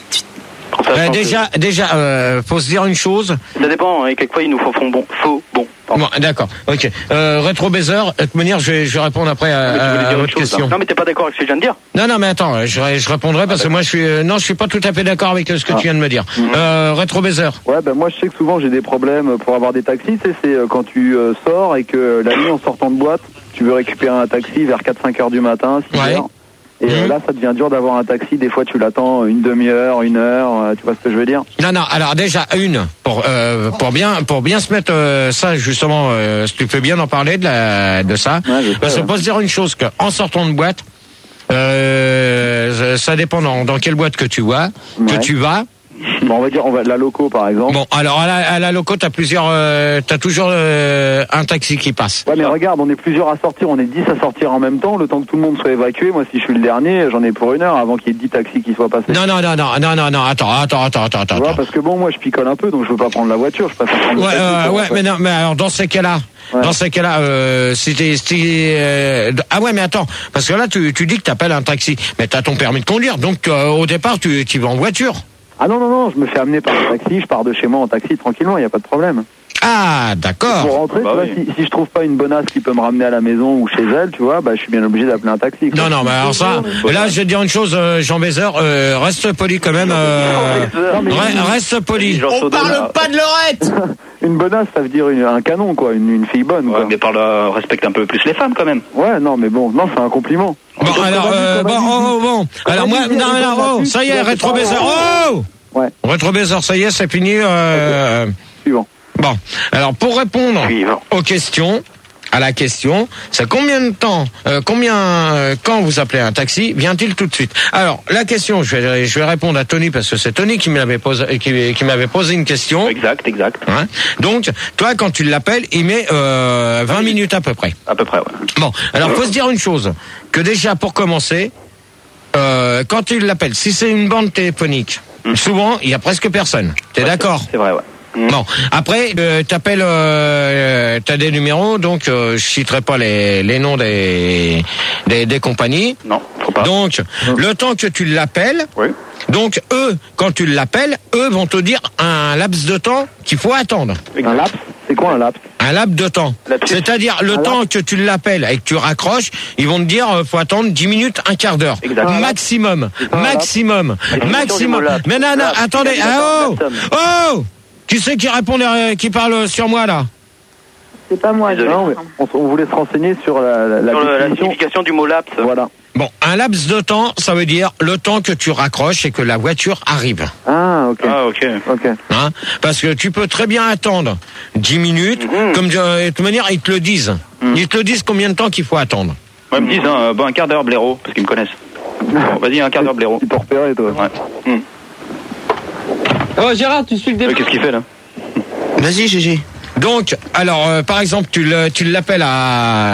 En sachant Euh, que- déjà, déjà, euh, faut se dire une chose. Ça dépend, hein, et quelquefois ils nous font font bon, faux, bon. pardon. Bon, d'accord. Ok. Euh, rétro baiser. De toute manière, je vais, je vais répondre après à, Mais tu voulais à dire votre autre chose, question. là. Non mais t'es pas d'accord avec ce que je viens de dire? Non, non, mais attends, je, je répondrai parce que moi, je suis, euh, non, je suis pas tout à fait d'accord avec euh, ce que Ah. tu viens de me dire. Euh, rétro baiser. Ouais, ben moi je sais que souvent j'ai des problèmes pour avoir des taxis. Tu sais, c'est euh, quand tu euh, sors et que euh, la nuit en sortant de boîte, tu veux récupérer un taxi vers quatre cinq heures du matin, six Ouais. heures. Et euh, Mhm. là, ça devient dur d'avoir un taxi. Des fois, tu l'attends une demi-heure, une heure. euh, tu vois ce que je veux dire? Non, non. Alors déjà une pour euh, pour bien pour bien se mettre euh, ça justement. Euh, si tu fais bien en parler de la de ça. Ouais, je sais, Parce qu'on ouais. peut se dire une chose que en sortant de boîte, euh, ça dépend dans, dans quelle boîte que tu vas, que Ouais. tu vas. Bon, on va dire, on va la loco par exemple. Bon, alors à la, à la loco, t'as plusieurs, euh, t'as toujours euh, un taxi qui passe. Ouais, mais regarde, on est plusieurs à sortir, on est dix à sortir en même temps, le temps que tout le monde soit évacué. Moi, si je suis le dernier, j'en ai pour une heure avant qu'il y ait dix taxis qui soient passés. Non, non, non, non, non, non, non. Attends, attends, attends, attends, Tu attends. vois, parce que bon, moi, je picole un peu, donc je veux pas prendre la voiture, je préfère prendre Ouais, le taxi. euh, quoi, ouais, en fait. mais non, mais alors dans ces cas-là, Ouais. dans ces cas-là, euh, si t'es, si t'es, euh, ah ouais, mais attends, parce que là, tu, tu dis que t'appelles un taxi, mais t'as ton permis de conduire, donc euh, au départ, tu, tu vas en voiture. Ah non, non, non, je me fais amener par le taxi, je pars de chez moi en taxi tranquillement, il n'y a pas de problème. Ah, Pour d'accord. rentrer, Bah tu vois, oui. si, si je trouve pas une bonasse qui peut me ramener à la maison ou chez elle, tu vois, bah je suis bien obligé d'appeler un taxi. quoi. Non, non, mais alors ça, là, je vais te dire une chose, euh, Jean Bézeur, euh, reste poli quand même. Euh, Non, mais re- reste poli. Jean Chaudon, là. pas de Lorette. une bonasse, ça veut dire une- un canon, quoi, une, une fille bonne. Ouais, Quoi. mais parle, euh, respecte un peu plus les femmes quand même. Ouais, non, mais bon, non, c'est un compliment. Bon, alors, euh, bon, oh, oh, bon. Alors moi, non, non, oh, ça y est, rétro Bézeur. Oh! Ouais. Rétro Bézeur, ça y est, c'est fini. Euh, Suivant. Bon, alors pour répondre Suivant. aux questions, à la question, c'est combien de temps, euh, combien, euh, quand vous appelez un taxi, vient-il tout de suite? Alors la question, je vais, je vais répondre à Tony parce que c'est Tony qui m'avait posé, qui, qui m'avait posé une question. Exact, exact. Hein. Donc toi, quand tu l'appelles, il met euh, vingt minutes à peu près. À peu près, ouais. Bon, alors faut se dire une chose, que déjà pour commencer, euh, quand tu l'appelles, si c'est une bande téléphonique, souvent il y a presque personne. T'es d'accord? C'est vrai, ouais. Bon, après, euh, t'appelles, euh, t'as des numéros, donc euh, je citerai pas les, les noms des, des des compagnies. Non, faut pas. Donc, le temps que tu l'appelles, Oui. Donc eux, quand tu l'appelles, eux vont te dire un laps de temps qu'il faut attendre. Un laps? C'est quoi un laps? Un laps de temps. C'est-à-dire le Un temps laps. que tu l'appelles et que tu raccroches, ils vont te dire euh, faut attendre dix minutes, un quart d'heure. Exact. Maximum. Maximum. Maximum. Maximum. Laps. Mais non, non, Laps. attendez. Laps. Ah, oh Laps. Oh Qui c'est qui répond, euh, qui parle sur moi là? C'est pas moi. Désolé. Non, mais on, on voulait se renseigner sur la, la, la Sur le- la définition. signification du mot laps. Voilà. Bon, un laps de temps, ça veut dire le temps que tu raccroches et que la voiture arrive. Ah, ok. Ah, ok. Ok. Hein, parce que tu peux très bien attendre dix minutes, Mhm. comme euh, de toute manière, ils te le disent. Mhm. Ils te le disent combien de temps qu'il faut attendre. Ouais, ils me disent, hein, bon, un quart d'heure, blaireau, parce qu'ils me connaissent. Bon, vas-y, un quart d'heure, blaireau. Tu peux repérer, toi. Ouais. Hmm. Oh Gérard, tu suis le Ouais, débat. Qu'est-ce qu'il fait là? Vas-y, G G. Donc, alors, euh, par exemple, tu le- tu l'appelles à